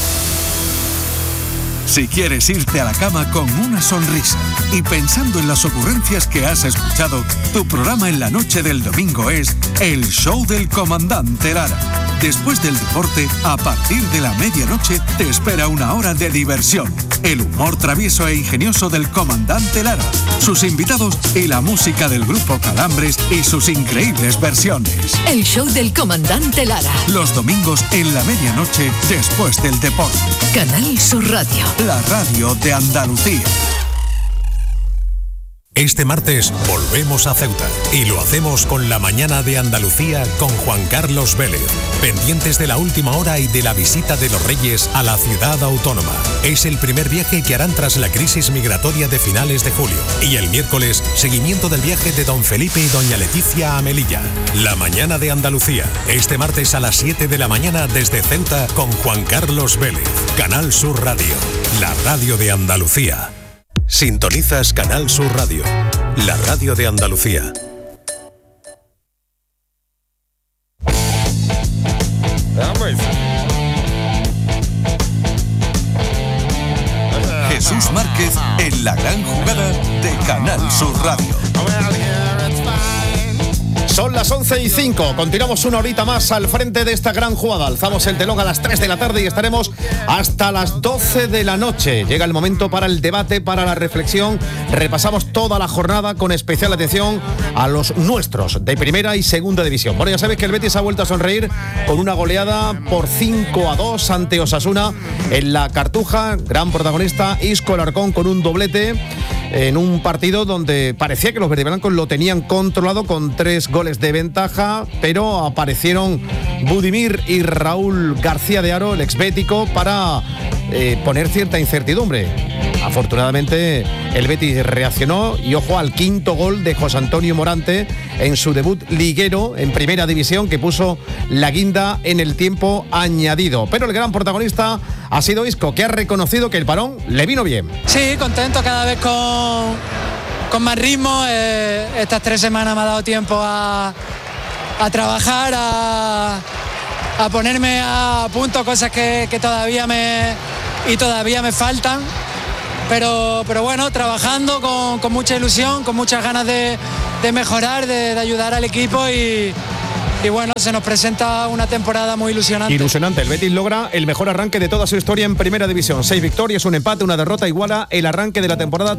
S11: Si quieres irte a la cama con una sonrisa y pensando en las ocurrencias que has escuchado, tu programa en la noche del domingo es El Show del Comandante Lara. Después del deporte, a partir de la medianoche, te espera una hora de diversión. El humor travieso e ingenioso del Comandante Lara, sus invitados y la música del grupo Calambres y sus increíbles versiones.
S10: El Show del Comandante Lara.
S11: Los domingos en la medianoche, después del deporte.
S10: Canal Sur Radio.
S11: La radio de Andalucía. Este martes volvemos a Ceuta y lo hacemos con la mañana de Andalucía con Juan Carlos Vélez, pendientes de la última hora y de la visita de los Reyes a la ciudad autónoma. Es el primer viaje que harán tras la crisis migratoria de finales de julio y el miércoles seguimiento del viaje de don Felipe y doña Leticia a Melilla. La mañana de Andalucía, este martes a las 7 de la mañana desde Ceuta con Juan Carlos Vélez. Canal Sur Radio, la radio de Andalucía. Sintonizas Canal Sur Radio, la radio de Andalucía. Jesús Márquez en la gran jugada de Canal Sur Radio.
S4: Son las 11:05, continuamos una horita más al frente de esta gran jugada. Alzamos el telón a las 3 de la tarde y estaremos hasta las 12 de la noche. Llega el momento para el debate, para la reflexión. Repasamos toda la jornada con especial atención a los nuestros de primera y segunda división. Bueno, ya sabéis que el Betis ha vuelto a sonreír con una goleada por 5-2 ante Osasuna en la Cartuja. Gran protagonista Isco Alarcón con un doblete. en un partido donde parecía que los verdiblancos lo tenían controlado con 3 goles de ventaja, pero aparecieron Budimir y Raúl García de Haro, el exbético, para poner cierta incertidumbre. Afortunadamente el Betis reaccionó y ojo al quinto gol de José Antonio Morante en su debut liguero en Primera División, que puso la guinda en el tiempo añadido. Pero el gran protagonista ha sido Isco, que ha reconocido que el parón le vino bien.
S16: Sí, contento cada vez con más ritmo. Estas 3 semanas me ha dado tiempo a trabajar, a ponerme a punto cosas que todavía me faltan. Pero bueno, trabajando con mucha ilusión, con muchas ganas de mejorar, de ayudar al equipo y bueno, se nos presenta una temporada muy ilusionante.
S4: Ilusionante, el Betis logra el mejor arranque de toda su historia en Primera División. 6 victorias, un empate, una derrota, iguala el arranque de la temporada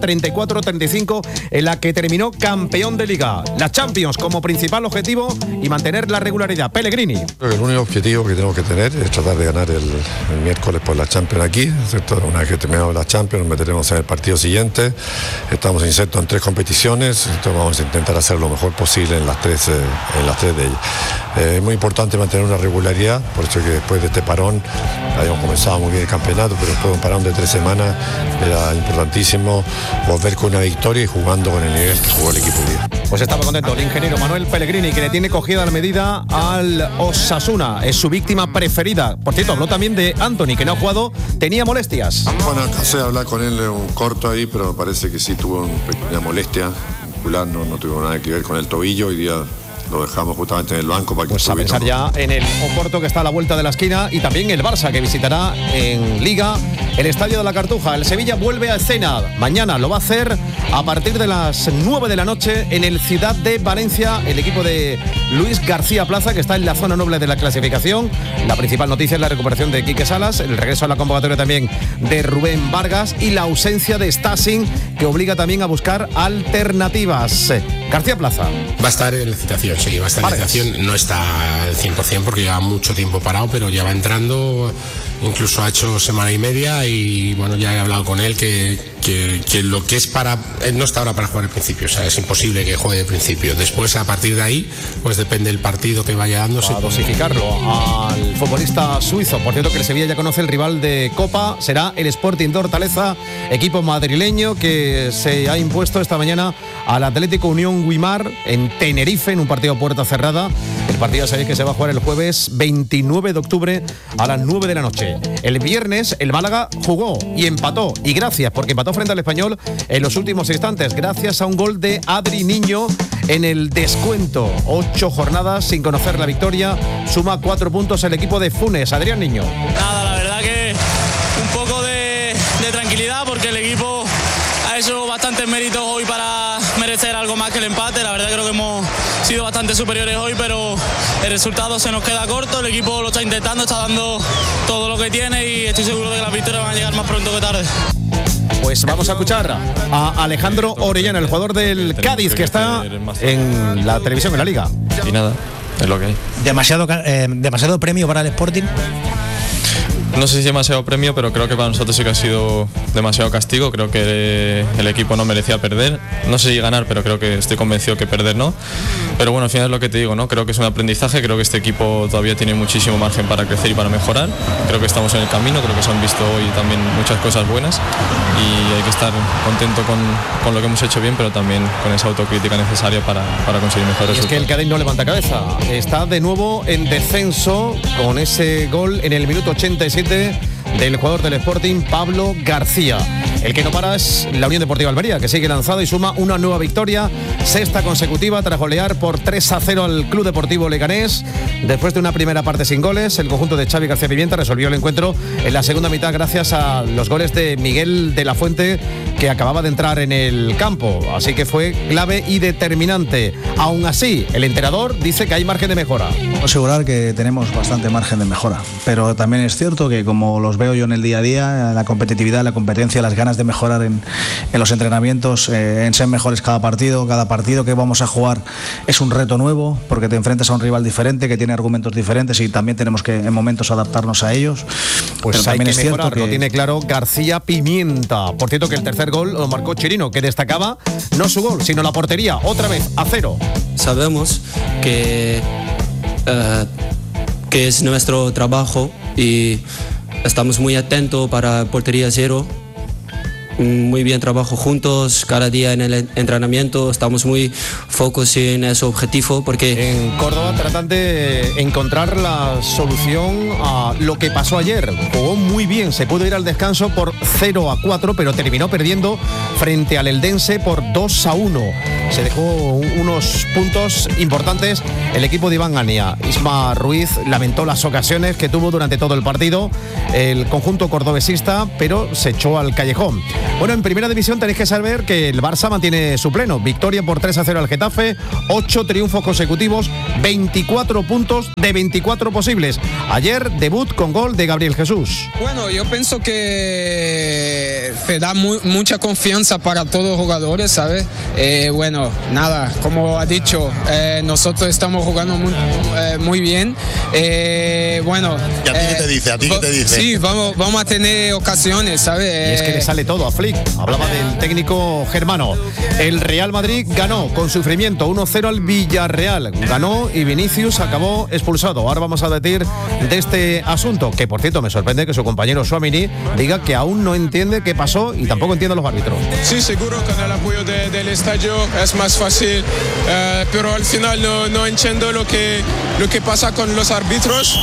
S4: 34-35 en la que terminó campeón de Liga. La Champions como principal objetivo y mantener la regularidad. Pellegrini.
S3: Creo que el único objetivo que tenemos que tener es tratar de ganar el miércoles por la Champions aquí, ¿cierto? Una vez que terminemos la Champions nos meteremos en el partido siguiente. Estamos insertos en 3 competiciones, entonces vamos a intentar hacer lo mejor posible en las tres de ellas. Es muy importante mantener una regularidad, por eso que después de este parón habíamos comenzado muy bien el campeonato, pero después de un parón de 3 semanas era importantísimo volver con una victoria y jugando con el nivel que jugó el equipo hoy día.
S4: Pues estaba contento el ingeniero Manuel Pellegrini, que le tiene cogida la medida al Osasuna, es su víctima preferida. Por cierto, habló también de Anthony, que no ha jugado, tenía molestias.
S3: Bueno, alcancé a hablar con él un corto ahí, pero me parece que sí tuvo una pequeña molestia muscular, no tuvo nada que ver con el tobillo. Hoy día lo dejamos justamente en el banco para que
S4: pues a pensar ya en el Oporto, que está a la vuelta de la esquina, y también el Barça, que visitará en Liga el Estadio de la Cartuja. El Sevilla vuelve a escena. Mañana lo va a hacer a partir de las 9 de la noche en el Ciudad de Valencia, el equipo de Luis García Plaza, que está en la zona noble de la clasificación. La principal noticia es la recuperación de Quique Salas, el regreso a la convocatoria también de Rubén Vargas y la ausencia de Stassin, que obliga también a buscar alternativas. García Plaza.
S17: Va a estar en la citación, sí, va a estar en la citación. No está al 100% porque lleva mucho tiempo parado, pero ya va entrando, incluso ha hecho semana y media y bueno, ya he hablado con él que lo que es para... Él no está ahora para jugar al principio, o sea, es imposible que juegue de principio. Después, a partir de ahí, pues depende del partido que vaya dándose.
S4: A dosificarlo al futbolista suizo. Por cierto, que el Sevilla ya conoce el rival de Copa, será el Sporting de Hortaleza, equipo madrileño que se ha impuesto esta mañana al Atlético Unión Guimar en Tenerife, en un partido a puerta cerrada. El partido, sabéis que se va a jugar el jueves 29 de octubre a las 9 de la noche. El viernes el Málaga jugó y empató, y gracias, porque empató frente al Español en los últimos instantes, gracias a un gol de Adri Niño en el descuento. 8 jornadas sin conocer la victoria, suma 4 puntos el equipo de Funes. Adrián Niño.
S7: Nada, la verdad que un poco de tranquilidad, porque el equipo ha hecho bastantes méritos hoy para merecer algo más que el empate. La verdad creo que hemos sido bastante superiores hoy, pero el resultado se nos queda corto. El equipo lo está intentando, está dando todo lo que tiene y estoy seguro de que las victorias van a llegar más pronto que tarde.
S4: Pues vamos a escuchar a Alejandro Orellana, el jugador del Cádiz, que está en la televisión, en la Liga.
S18: Y nada, es lo que hay.
S8: ¿Demasiado premio para el Sporting?
S18: No sé si demasiado premio, pero creo que para nosotros sí que ha sido demasiado castigo. Creo que el equipo no merecía perder. No sé si ganar, pero creo que estoy convencido que perder no. Pero bueno, al final es lo que te digo, ¿no? Creo que es un aprendizaje. Creo que este equipo todavía tiene muchísimo margen para crecer y para mejorar. Creo que estamos en el camino. Creo que se han visto hoy también muchas cosas buenas. Y hay que estar contento con lo que hemos hecho bien, pero también con esa autocrítica necesaria para conseguir mejores resultados.
S4: Es que el Cádiz no levanta cabeza. Está de nuevo en descenso con ese gol en el minuto 87 del jugador del Sporting, Pablo García. El que no para es la Unión Deportiva Almería, que sigue lanzado y suma una nueva victoria, 6ª consecutiva, tras golear por 3-0 al Club Deportivo Leganés. Después de una primera parte sin goles, el conjunto de Xavi García Pimienta resolvió el encuentro en la segunda mitad gracias a los goles de Miguel de la Fuente, que acababa de entrar en el campo. Así que fue clave y determinante. Aún así, el entrenador dice que hay margen de mejora.
S19: Puedo asegurar que tenemos bastante margen de mejora, pero también es cierto que, como los veo yo en el día a día, la competitividad, la competencia, las ganas ganas de mejorar en los entrenamientos, en ser mejores cada partido que vamos a jugar es un reto nuevo, porque te enfrentas a un rival diferente, que tiene argumentos diferentes y también tenemos que en momentos adaptarnos a ellos.
S4: Pues
S19: pero
S4: hay
S19: también
S4: que
S19: es cierto
S4: mejorar, lo
S19: que
S4: tiene claro García Pimienta. Por cierto que el tercer gol lo marcó Chirino, que destacaba no su gol, sino la portería, otra vez, a 0.
S20: Sabemos que es nuestro trabajo y estamos muy atentos para portería 0. Muy bien trabajo juntos, cada día en el entrenamiento, estamos muy focados en ese objetivo porque...
S4: En Córdoba tratan de encontrar la solución a lo que pasó ayer. Jugó muy bien, se pudo ir al descanso por 0-4, pero terminó perdiendo frente al Eldense por 2-1. Se dejó unos puntos importantes el equipo de Iván Gania. Isma Ruiz lamentó las ocasiones que tuvo durante todo el partido el conjunto cordobesista, pero se echó al callejón. Bueno, en primera división tenéis que saber que el Barça mantiene su pleno. Victoria por 3-0 al Getafe, 8 triunfos consecutivos, 24 puntos de 24 posibles. Ayer debut con gol de Gabriel Jesús.
S21: Bueno, yo pienso que se da mucha confianza para todos los jugadores, ¿sabes? Bueno, nada, como ha dicho, nosotros estamos jugando muy bien. Bueno.
S3: ¿Y a ti qué te dice? ¿A ti qué te dice?
S21: Sí, vamos a tener ocasiones, ¿sabes?
S4: Y es que le sale todo a Flick. Hablaba del técnico germano. El Real Madrid ganó con sufrimiento 1-0 al Villarreal. Ganó y Vinicius acabó expulsado. Ahora vamos a debatir de este asunto, que por cierto me sorprende que su compañero Tchouaméni diga que aún no entiende qué pasó y tampoco entiende los árbitros.
S7: Sí, seguro, con el apoyo del estadio es más fácil, pero al final no entiendo lo que pasa con los árbitros,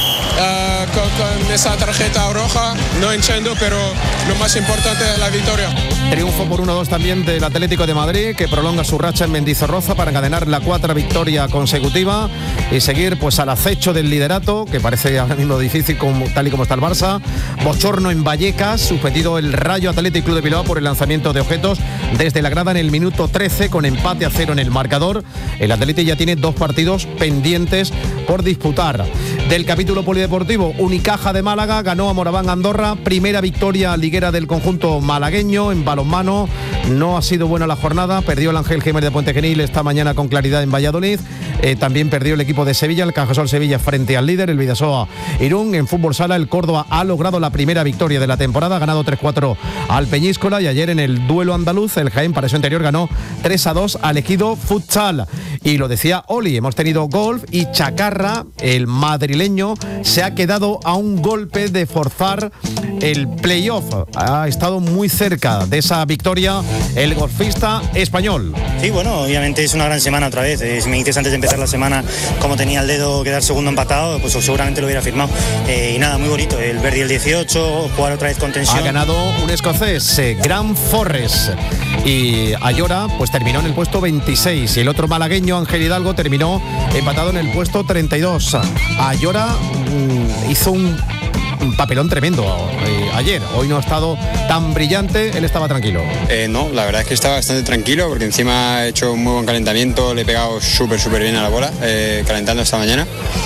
S7: con esa tarjeta roja, no entiendo, pero lo más importante es la victoria.
S4: Triunfo por 1-2 también del Atlético de Madrid, que prolonga su racha en Mendizorroza para encadenar la 4ª victoria consecutiva y seguir pues al acecho del liderato, que parece ahora mismo difícil tal y como está el Barça. Bochorno en Vallecas, suspendido el Rayo Athletic Club de Bilbao por el lanzamiento de objetos desde la grada en el minuto 13, con empate a 0 en el marcador. El Athletic ya tiene 2 partidos pendientes por disputar. Del capítulo polideportivo, Unicaja de Málaga ganó a Moraván Andorra, primera victoria liguera del conjunto malagueño. En balonmano no ha sido buena la jornada, perdió el Ángel Jiménez de Puente Genil esta mañana con claridad en Valladolid. También perdió el equipo de Sevilla, el Cajasol Sevilla frente al líder, el Vidasoa Irún. En fútbol sala, el Córdoba ha logrado la primera victoria de la temporada, ha ganado 3-4 al Peñíscola, y ayer en el duelo andaluz el Jaén, para eso anterior, ganó 3-2 al Ejido Futsal. Y lo decía Oli, hemos tenido golf y Chacarra, el madrileño, se ha quedado a un golpe de forzar el playoff. Ha estado muy cerca de esa victoria el golfista español.
S22: Sí, bueno, obviamente es una gran semana otra vez. Si me dices antes de empezar la semana cómo tenía el dedo quedar segundo empatado, pues seguramente lo hubiera firmado. Y nada, muy bonito. El Verdi el 18, jugar otra vez con tensión.
S4: Ha ganado un escocés, Grant Forrest. Y Ayora pues terminó en el puesto 26. Y el otro malagueño, Ángel Hidalgo, terminó empatado en el puesto 32. Ayora hizo un papelón tremendo ayer. Hoy no ha estado tan brillante, él estaba tranquilo.
S23: No, la verdad es que estaba bastante tranquilo, porque encima he hecho un muy buen calentamiento, le he pegado súper bien a la bola, calentando esta mañana,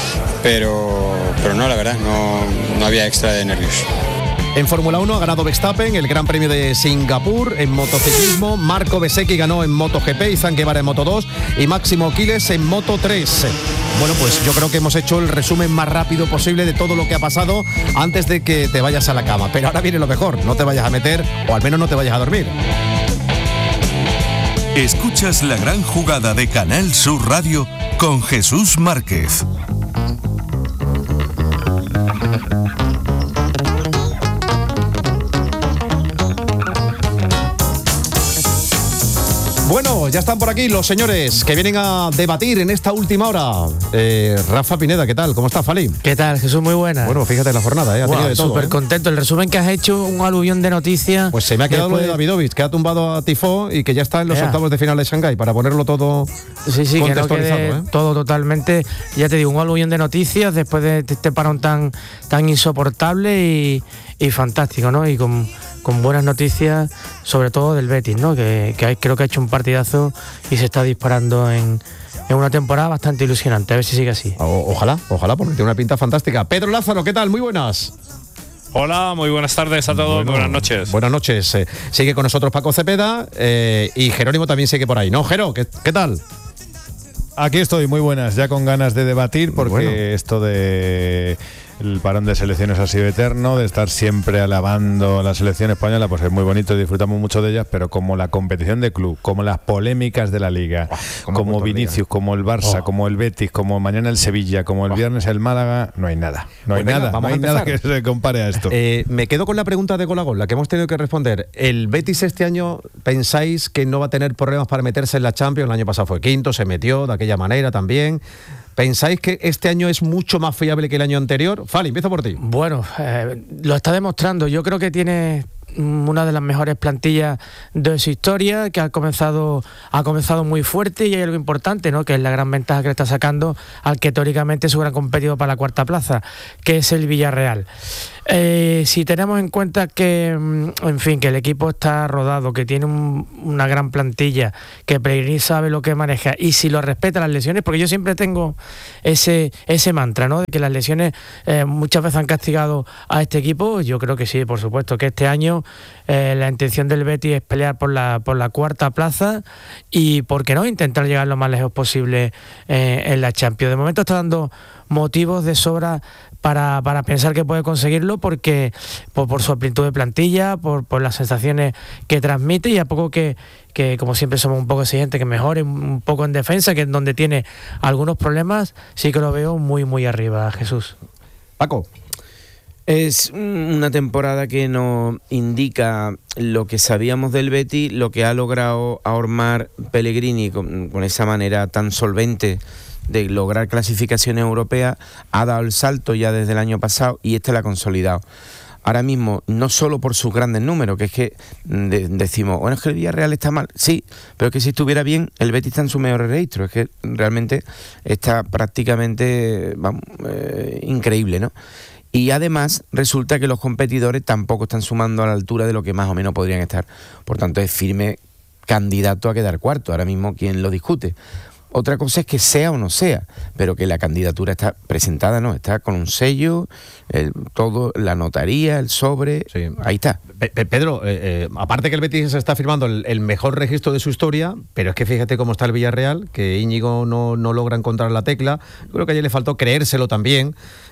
S23: pero no, la verdad, no había extra de nervios.
S4: En Fórmula 1 ha ganado Verstappen el Gran Premio de Singapur. En motociclismo, Marco Bezzecchi ganó en MotoGP, Izan Guevara en Moto2 y Máximo Quiles en Moto3. Bueno, pues yo creo que hemos hecho el resumen más rápido posible de todo lo que ha pasado antes de que te vayas a la cama. Pero ahora viene lo mejor, no te vayas a meter, o al menos no te vayas a dormir.
S11: Escuchas la gran jugada de Canal Sur Radio con Jesús Márquez.
S4: Bueno, ya están por aquí los señores que vienen a debatir en esta última hora. Rafa Pineda, ¿qué tal? ¿Cómo estás, Fali?
S24: ¿Qué tal, Jesús? Muy buena.
S4: Bueno, fíjate la jornada, ha tenido de todo.
S24: Súper contento. El resumen que has hecho, un aluvión de noticias.
S4: Pues se me ha quedado lo de Davidovich, que ha tumbado a Tifó y que ya está en los octavos de final de Shanghái, para ponerlo todo contextualizado.
S24: Que no quede todo totalmente. Ya te digo, un aluvión de noticias después de este parón tan insoportable y fantástico, ¿no? Y con buenas noticias, sobre todo del Betis, ¿no? Que creo que ha hecho un partidazo y se está disparando en una temporada bastante ilusionante. A ver si sigue así.
S4: Ojalá, porque tiene una pinta fantástica. Pedro Lázaro, ¿qué tal? Muy buenas.
S1: Hola, muy buenas tardes a todos, buenas noches.
S4: Buenas noches. Sigue con nosotros Paco Cepeda y Jerónimo también sigue por ahí, ¿no, Jero? ¿Qué tal?
S2: Aquí estoy, muy buenas, ya con ganas de debatir, porque esto de el parón de selecciones ha sido eterno, de estar siempre alabando a la selección española, pues es muy bonito y disfrutamos mucho de ellas, pero como la competición de club, como las polémicas de la Liga, como Vinicius, como el Barça, como el Betis, como mañana el Sevilla, como el viernes el Málaga, no hay nada. No hay nada que se compare a esto.
S4: Me quedo con la pregunta de gol a gol, la que hemos tenido que responder. ¿El Betis este año pensáis que no va a tener problemas para meterse en la Champions? El año pasado fue quinto, se metió de aquella manera también. ¿Pensáis que este año es mucho más fiable que el año anterior? Fali, empiezo por ti.
S24: Bueno, lo está demostrando. Yo creo que tiene una de las mejores plantillas de su historia, que ha comenzado muy fuerte, y hay algo importante, ¿no?, que es la gran ventaja que le está sacando al que teóricamente es su gran competidor para la cuarta plaza, que es el Villarreal. Si tenemos en cuenta que, en fin, que el equipo está rodado, que tiene una gran plantilla, que Pellegrini sabe lo que maneja, y si lo respeta las lesiones, porque yo siempre tengo ese mantra, ¿no?, de que las lesiones muchas veces han castigado a este equipo. Yo creo que sí, por supuesto, que este año la intención del Betis es pelear por la cuarta plaza y, ¿por qué no?, intentar llegar lo más lejos posible en la Champions. De momento está dando motivos de sobra para pensar que puede conseguirlo, porque por su amplitud de plantilla, por las sensaciones que transmite, y a poco que como siempre somos un poco exigentes, que mejore un poco en defensa, que es donde tiene algunos problemas, sí que lo veo muy, muy arriba, Jesús.
S4: Paco.
S5: Es una temporada que nos indica lo que sabíamos del Betis, lo que ha logrado ahormar Pellegrini con esa manera tan solvente de lograr clasificaciones europeas. Ha dado el salto ya desde el año pasado y la ha consolidado. Ahora mismo, no solo por sus grandes números, que es que decimos, bueno, es que el Villarreal está mal, sí, pero es que si estuviera bien, el Betis está en su mejor registro, es que realmente está prácticamente increíble, ¿no? Y además resulta que los competidores tampoco están sumando a la altura de lo que más o menos podrían estar. Por tanto, es firme candidato a quedar cuarto. Ahora mismo, ¿quién lo discute? Otra cosa es que sea o no sea, pero que la candidatura está presentada, ¿no? Está con un sello, todo, la notaría, el sobre, sí. Ahí está.
S4: Pedro, aparte que el Betis está firmando el mejor registro de su historia, pero es que fíjate cómo está el Villarreal, que Íñigo no logra encontrar la tecla. Creo que ayer le faltó creérselo también.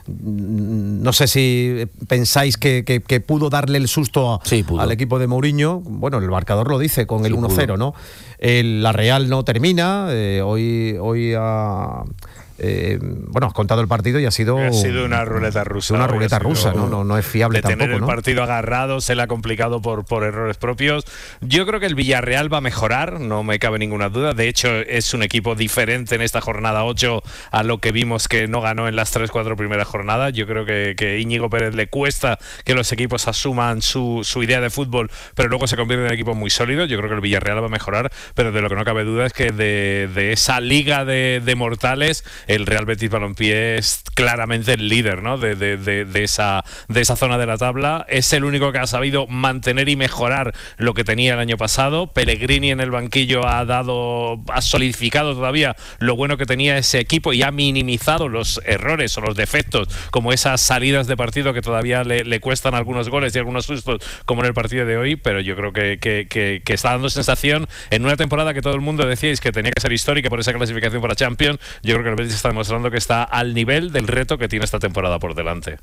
S4: No sé si pensáis que pudo darle el susto al equipo de Mourinho. Bueno, el marcador lo dice con el 1-0, ¿no? La Real no termina. Hoy ha... has contado el partido y ha sido
S1: una ruleta rusa.
S4: Una ruleta rusa, no es fiable tampoco.
S1: Tener el partido agarrado se le ha complicado por errores propios. Yo creo que el Villarreal va a mejorar, no me cabe ninguna duda. De hecho, es un equipo diferente en esta jornada 8 a lo que vimos que no ganó en las 3-4 primeras jornadas. Yo creo que Íñigo Pérez le cuesta que los equipos asuman su idea de fútbol, pero luego se convierte en un equipo muy sólido. Yo creo que el Villarreal va a mejorar, pero de lo que no cabe duda es que de esa liga de mortales, el Real Betis Balompié es claramente el líder, ¿no?, de esa zona de la tabla. Es el único que ha sabido mantener y mejorar lo que tenía el año pasado. Pellegrini en el banquillo ha solidificado todavía lo bueno que tenía ese equipo y ha minimizado los errores o los defectos, como esas salidas de partido que todavía le cuestan algunos goles y algunos sustos, como en el partido de hoy. Pero yo creo que está dando sensación en una temporada que todo el mundo decíais que tenía que ser histórica por esa clasificación para Champions. Yo creo que el Betis está demostrando que está al nivel del reto que tiene esta temporada por delante.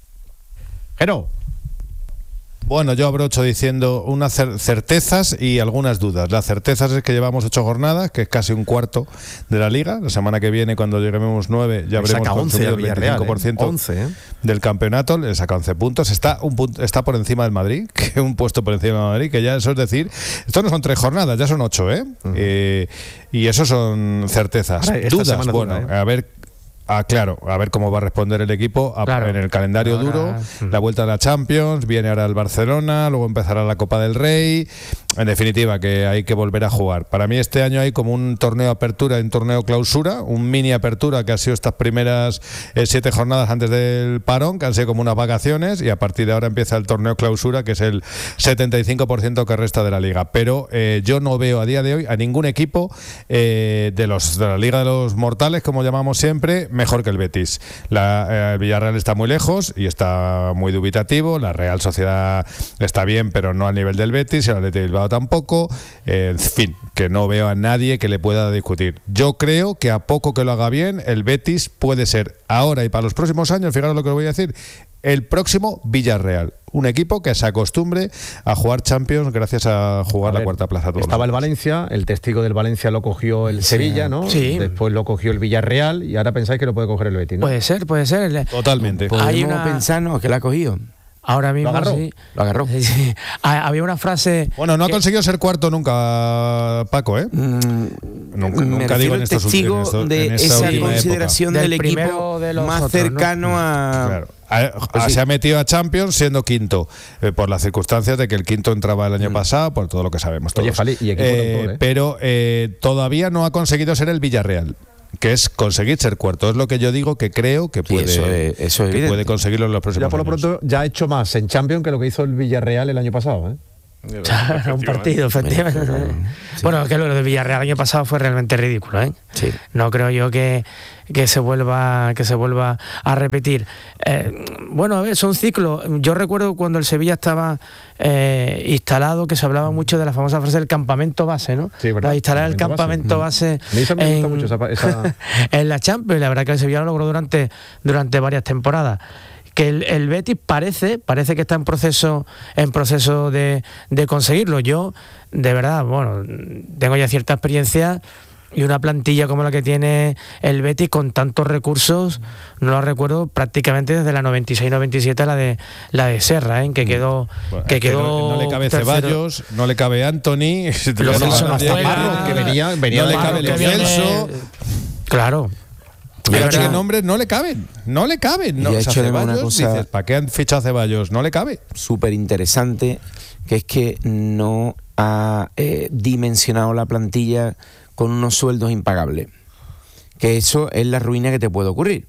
S4: Pero
S2: bueno, yo abrocho diciendo unas certezas y algunas dudas. Las certezas es que llevamos 8 jornadas, que es casi un cuarto de la Liga. La semana que viene, cuando lleguemos 9, ya habremos consumido el 25% del campeonato. Le saca 11 puntos. Está por encima del Madrid, que un puesto por encima del Madrid, que ya eso es decir, esto no son 3 jornadas, ya son 8, ¿eh? Uh-huh. Y eso son certezas. Dudas, bueno, a ver... claro, a ver cómo va a responder el equipo en el calendario duro, la vuelta a la Champions, viene ahora el Barcelona, luego empezará la Copa del Rey, en definitiva, que hay que volver a jugar. Para mí este año hay como un torneo apertura y un torneo clausura, un mini apertura que ha sido estas primeras 7 jornadas antes del parón, que han sido como unas vacaciones, y a partir de ahora empieza el torneo clausura, que es el 75% que resta de la liga. Pero yo no veo a día de hoy a ningún equipo de la Liga de los Mortales, como llamamos siempre, mejor que el Betis. El Villarreal está muy lejos y está muy dubitativo, la Real Sociedad está bien, pero no al nivel del Betis, el Athletic de Bilbao tampoco, en fin, que no veo a nadie que le pueda discutir. Yo creo que a poco que lo haga bien, el Betis puede ser ahora y para los próximos años, fijaros lo que os voy a decir, el próximo Villarreal, un equipo que se acostumbre a jugar Champions gracias a jugar la cuarta plaza.
S4: Estaba el Valencia, el testigo del Valencia lo cogió el Sevilla, ¿no?
S24: Sí.
S4: Después lo cogió el Villarreal y ahora pensáis que lo puede coger el Betis, ¿no?
S24: Puede ser.
S2: Totalmente.
S5: Hay una pensarnos que la ha cogido.
S24: Ahora mismo
S5: lo agarró.
S24: Sí. Había una frase.
S2: Bueno, no ha conseguido ser cuarto nunca, Paco, ¿eh?
S5: Nunca digo en estos testigo de esa consideración del equipo más cercano a.
S2: Claro. Se ha metido a Champions siendo quinto, por las circunstancias de que el quinto entraba el año pasado, por todo lo que sabemos todos.
S4: Oye, Fali, y equipo de autor,
S2: pero todavía no ha conseguido ser el Villarreal, que es conseguir ser cuarto. Es lo que yo digo, que creo que puede, que puede conseguirlo en los próximos
S4: años. Ya por lo pronto ya ha hecho más en Champions que lo que hizo el Villarreal el año pasado, ¿eh?
S24: Claro, un partido, efectivamente. Sí. Bueno, que lo de Villarreal el año pasado fue realmente ridículo, ¿eh?
S5: Sí.
S24: No creo yo que se vuelva a repetir. Bueno, a ver, son ciclos. Yo recuerdo cuando el Sevilla estaba instalado, que se hablaba mucho de la famosa frase del campamento base, ¿no?
S4: Sí, verdad.
S24: Para instalar el campamento base en la Champions. La verdad que el Sevilla lo logró durante varias temporadas. Que el Betis parece que está en proceso de conseguirlo. Yo, de verdad, bueno, tengo ya cierta experiencia, y una plantilla como la que tiene el Betis con tantos recursos no la recuerdo prácticamente desde la 96-97, la de Serra, que quedó
S2: no le cabe
S24: tercero.
S2: Ceballos, no le cabe Anthony,
S4: que venía
S2: no le cabe Lo Celso.
S24: Claro.
S2: Pero es que nombres no le caben. No,
S5: y
S2: o sea, Ceballos, dices, ¿para qué han fichado a Ceballos? No le cabe.
S5: Súper interesante, que es que no ha dimensionado la plantilla con unos sueldos impagables. Que eso es la ruina que te puede ocurrir.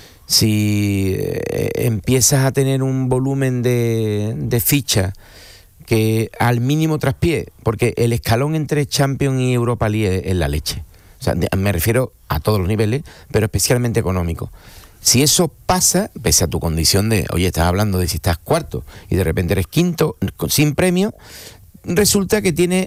S5: Si empiezas a tener un volumen de ficha que al mínimo traspié, porque el escalón entre Champions y Europa League es la leche. O sea, me refiero a todos los niveles, pero especialmente económico. Si eso pasa, pese a tu condición de, oye, estás hablando de si estás cuarto y de repente eres quinto, sin premio, resulta que tienes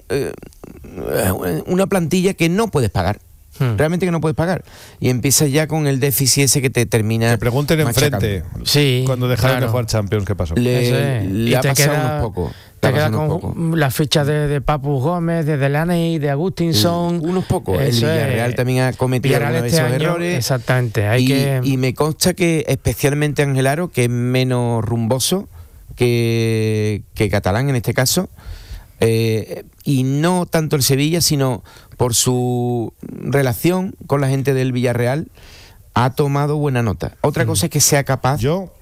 S5: una plantilla que no puedes pagar. Realmente que no puedes pagar. Y empiezas ya con el déficit ese que te termina.
S2: Te pregunten enfrente.
S24: Sí,
S2: cuando dejaron de jugar Champions, ¿qué pasó?
S5: Le ha pasado unos pocos.
S24: Te quedas con las fichas de Papu Gómez, de Delaney, de Agustinson.
S5: Unos pocos. El Villarreal también ha cometido alguna vez esos errores.
S24: Exactamente.
S5: Y me consta que especialmente Ángel Aro, que es menos rumboso que Catalán en este caso, y no tanto el Sevilla, sino por su relación con la gente del Villarreal, ha tomado buena nota. Otra cosa es que sea capaz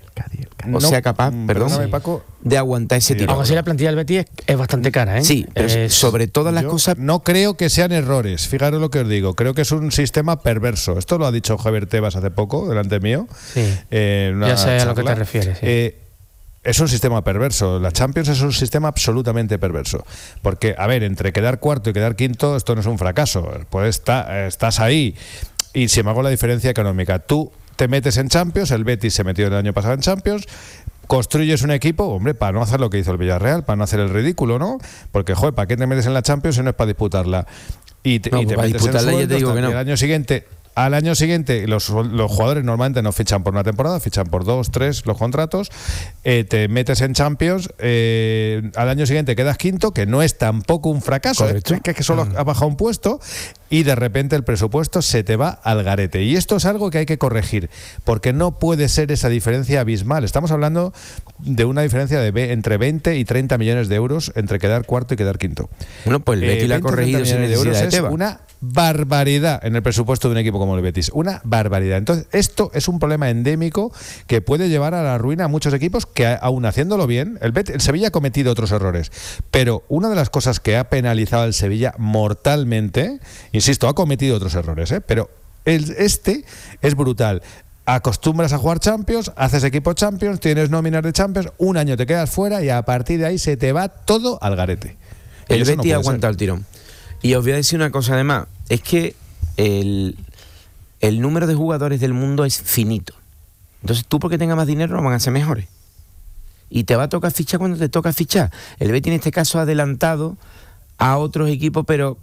S5: de aguantar ese tiro.
S24: Aunque así la plantilla del Betis es bastante cara, ¿eh?
S5: Sí, pero sobre todas las cosas.
S2: No creo que sean errores, fijaros lo que os digo. Creo que es un sistema perverso. Esto lo ha dicho Javier Tebas hace poco, delante mío.
S24: Sí. Ya sé a lo que te refieres. Sí.
S2: Es un sistema perverso. La Champions es un sistema absolutamente perverso. Porque, a ver, entre quedar cuarto y quedar quinto, esto no es un fracaso. Pues estás ahí. Y sin embargo, la diferencia económica. Tú te metes en Champions, el Betis se metió el año pasado en Champions, construyes un equipo, hombre, para no hacer lo que hizo el Villarreal, para no hacer el ridículo, ¿no? Porque, joder, ¿para qué te metes en la Champions si no es para disputarla? Y te metes en sueldos, el año siguiente... Al año siguiente, los jugadores normalmente no fichan por una temporada, fichan por 2, 3 los contratos, te metes en Champions, al año siguiente quedas quinto, que no es tampoco un fracaso, es que solo ha bajado un puesto, y de repente el presupuesto se te va al garete. Y esto es algo que hay que corregir, porque no puede ser esa diferencia abismal. Estamos hablando de una diferencia de entre 20 y 30 millones de euros entre quedar cuarto y quedar quinto.
S5: Bueno, pues el Betis la ha corregido sin necesidad de Tebas.
S2: Es una barbaridad en el presupuesto de un equipo como el Betis, una barbaridad. Entonces, esto es un problema endémico que puede llevar a la ruina a muchos equipos que, aún haciéndolo bien, el Sevilla ha cometido otros errores, pero una de las cosas que ha penalizado al Sevilla mortalmente, insisto, ha cometido otros errores, pero este es brutal. Acostumbras a jugar Champions, haces equipo Champions, tienes nóminas de Champions, un año te quedas fuera y a partir de ahí se te va todo al garete.
S5: El Betis ha aguantado el tirón. Y os voy a decir una cosa además, es que el número de jugadores del mundo es finito. Entonces tú, porque tengas más dinero, no van a ser mejores. Y te va a tocar fichar cuando te toca fichar. El Betis en este caso ha adelantado a otros equipos, pero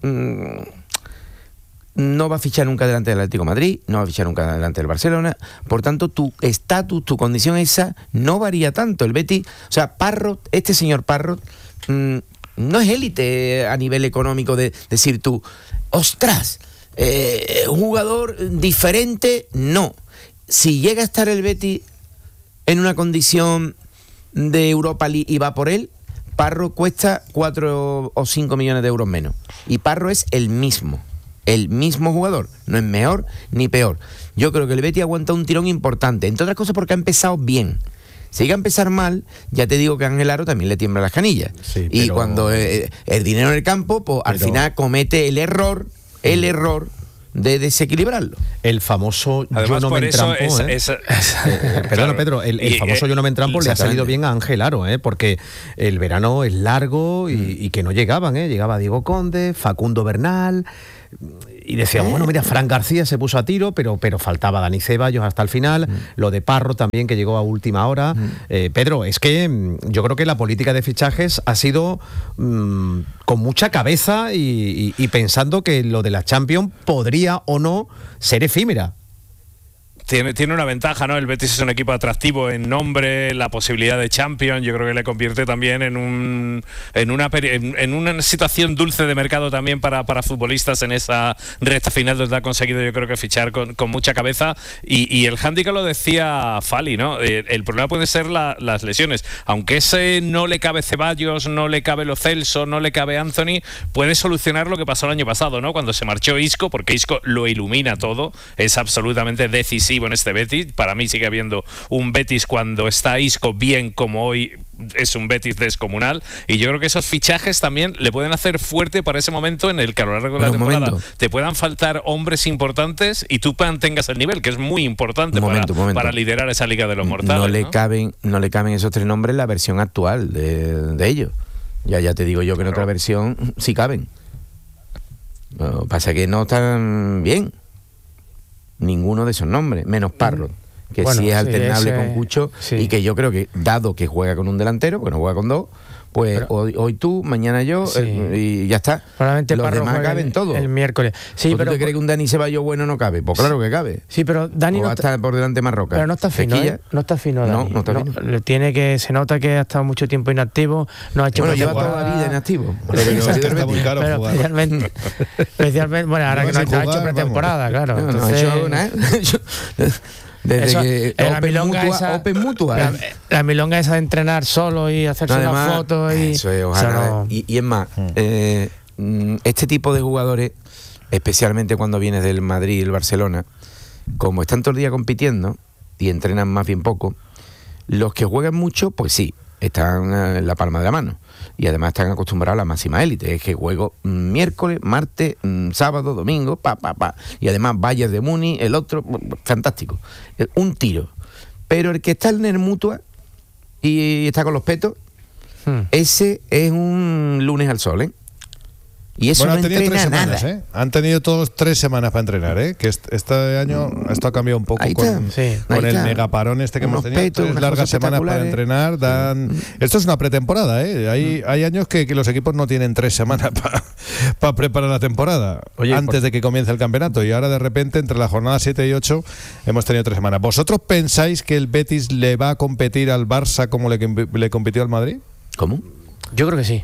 S5: no va a fichar nunca delante del Atlético de Madrid, no va a fichar nunca delante del Barcelona. Por tanto, tu estatus, tu condición esa no varía tanto. El Betis, o sea, Parrot, este señor Parrot, no es élite a nivel económico de decir tú, ostras, un jugador diferente, no. Si llega a estar el Betis en una condición de Europa League y va por él, Parro cuesta 4 o 5 millones de euros menos. Y Parro es el mismo jugador, no es mejor ni peor. Yo creo que el Betis aguanta un tirón importante, entre otras cosas porque ha empezado bien. Si llega a empezar mal, ya te digo que a Ángel Aro también le tiembla las canillas. Sí, y cuando el dinero en el campo, pues al final comete el error de desequilibrarlo.
S4: El famoso
S1: además,
S4: yo no me entrampo.
S1: Perdona,
S4: claro, Pedro, el famoso yo no me entrampo le ha salido bien a Ángel Aro, porque el verano es largo y que no llegaban, llegaba Diego Conde, Facundo Bernal. Y decíamos, bueno, mira, Fran García se puso a tiro, pero faltaba Dani Ceballos hasta el final, lo de Parro también, que llegó a última hora. Pedro, es que yo creo que la política de fichajes ha sido con mucha cabeza y pensando que lo de la Champions podría o no ser efímera.
S1: Tiene una ventaja, ¿no? El Betis es un equipo atractivo en nombre, la posibilidad de Champions, yo creo que le convierte también en una situación dulce de mercado también para futbolistas en esa recta final donde ha conseguido, yo creo que fichar con mucha cabeza. Y el hándicap lo decía Fali, ¿no? El problema puede ser las lesiones. Aunque ese no le cabe Ceballos, no le cabe Lo Celso, no le cabe Anthony, puede solucionar lo que pasó el año pasado, ¿no? Cuando se marchó Isco, porque Isco lo ilumina todo, es absolutamente decisivo en este Betis. Para mí sigue habiendo un Betis cuando está Isco bien, como hoy es un Betis descomunal, y yo creo que esos fichajes también le pueden hacer fuerte para ese momento en el que a lo largo de la temporada te puedan faltar hombres importantes y tú mantengas el nivel, que es muy importante para liderar esa Liga de los Mortales.
S5: No le caben esos tres nombres en la versión actual de ellos. Ya te digo yo que en otra versión sí caben. Lo que pasa es que no están bien ninguno de esos nombres, menos Parrot, que sí es alternable con Cucho, y que yo creo que, dado que juega con un delantero, porque no juega con dos, pues hoy tú, mañana yo, y ya está.
S24: Probablemente
S5: los
S24: Parro
S5: demás caben todos.
S24: El miércoles. Sí,
S5: pero ¿tú te crees que un Dani Ceballos bueno no cabe? Pues claro que cabe.
S24: Sí, pero Dani
S5: no está por delante Marroca.
S24: Pero no está fino, no está fino Dani.
S5: No está fino.
S24: Se nota que ha estado mucho tiempo inactivo, no ha hecho
S5: lleva toda la vida inactivo.
S2: Está muy caro jugar.
S24: Especialmente, bueno, ahora que no ha hecho pretemporada, claro.
S5: No ha hecho nada. Desde que Open Mutua.
S24: La milonga esa de entrenar solo y hacerse una foto y
S5: eso es, ojalá. Y es más, este tipo de jugadores, especialmente cuando vienes del Madrid y el Barcelona, como están todo el día compitiendo y entrenan más bien poco, los que juegan mucho, pues sí, están en la palma de la mano. Y además están acostumbrados a la máxima élite. Es que juego miércoles, martes, sábado, domingo, y además Bayern de Múnich, el otro, fantástico. Un tiro. Pero el que está en el Mutua y está con los petos, ese es un lunes al sol, ¿eh? Y eso no entrena
S2: 3 semanas,
S5: nada.
S2: Han tenido todos 3 semanas para entrenar, que este año esto ha cambiado un poco con el megaparón que hemos tenido. 3 largas semanas para entrenar. Esto es una pretemporada, Hay años que los equipos no tienen 3 semanas para preparar la temporada antes de que comience el campeonato, y ahora de repente entre la jornada 7 y 8 hemos tenido 3 semanas. ¿Vosotros pensáis que el Betis le va a competir al Barça como le compitió al Madrid?
S5: ¿Cómo?
S24: Yo creo que sí.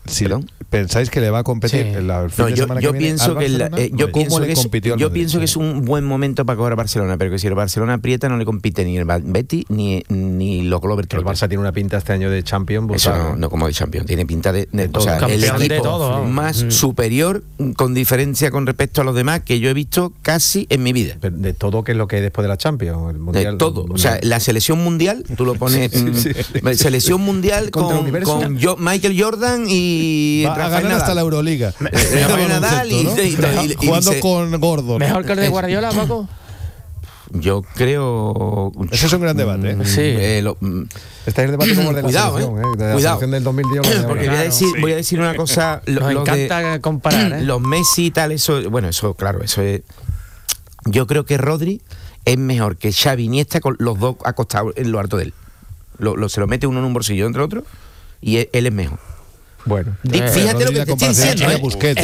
S2: si pensáis que le va a competir el fin de semana que viene
S5: pienso
S2: al Barcelona,
S5: yo pienso que es un buen momento para coger a Barcelona, pero que si el Barcelona aprieta no le compite ni el Betis ni los Glover.
S4: El Barça tiene una pinta este año de Champions.
S5: Eso no como de Champions, tiene pinta de todo. O sea, el equipo
S24: de todo,
S5: más superior con diferencia con respecto a los demás que yo he visto casi en mi vida.
S4: Pero de todo, ¿qué es lo que es después de la Champions? El mundial,
S5: de todo. O sea, la selección mundial, tú lo pones selección mundial con Michael Jordan y
S2: va a ganar hasta la Euroliga.
S5: Nadal y
S2: jugando con Gordon.
S24: Mejor que el de Guardiola, Paco.
S5: Yo creo.
S2: Ese es un gran debate.
S24: Sí.
S4: Este es el debate como el de la selección, de la selección del 2010.
S5: Porque voy a decir una cosa.
S24: Nos encanta comparar.
S5: Los Messi y tal, eso es. Yo creo que Rodri es mejor que Xavi y Iniesta con los dos acostados en lo alto de él. Se lo mete uno en un bolsillo entre otro y él es mejor.
S4: Bueno,
S5: fíjate lo que te estoy diciendo.
S2: Busquets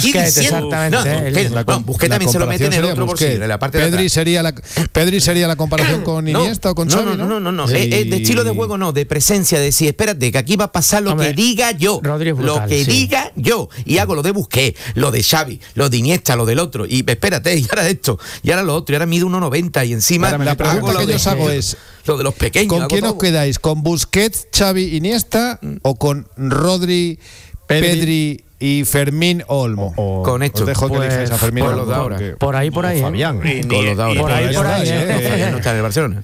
S5: también se lo mete en el otro bolsillo, en la parte de
S2: Pedri sería la comparación con Iniesta o con Xavi.
S5: No. De estilo de juego no, de presencia, de decir, espérate, que aquí va a pasar lo que diga yo. Diga yo. Y hago lo de Busquets, lo de Xavi, lo de Iniesta, lo del otro. Y espérate, y ahora esto, y ahora lo otro, y ahora mido 1,90 y encima.
S2: La pregunta que yo os hago es:
S5: lo de los pequeños.
S2: ¿Con quién os quedáis? ¿Con Busquets, Xavi, Iniesta o con Rodri, Pedri y Fermín Olmo?
S5: Con esto.
S2: Os dejo que elijáis a Fermín
S5: Olmo.
S24: Por ahí.
S4: Fabián.
S5: Con los de ahora.
S24: Por ahí.
S5: No está en el Barcelona.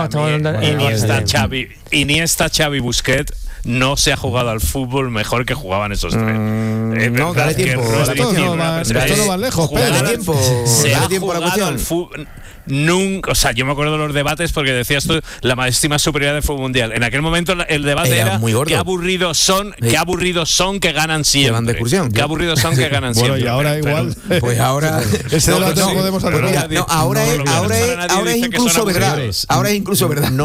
S1: Iniesta, Xavi, Busquets no se ha jugado al fútbol mejor que jugaban esos tres.
S5: No, dale tiempo.
S2: Esto no va lejos, Pedro.
S5: Dale tiempo. Dale tiempo a la cuestión.
S1: Nunca, o sea, yo me acuerdo de los debates porque decías tú la máxima superioridad del fútbol mundial. En aquel momento el debate era qué aburridos son que ganan siempre. Qué aburridos son que ganan siempre.
S2: Bueno, y ahora igual.
S5: Pues ahora
S2: ese debate podemos hacer.
S5: Ahora es incluso verdad. Ahora es incluso verdad.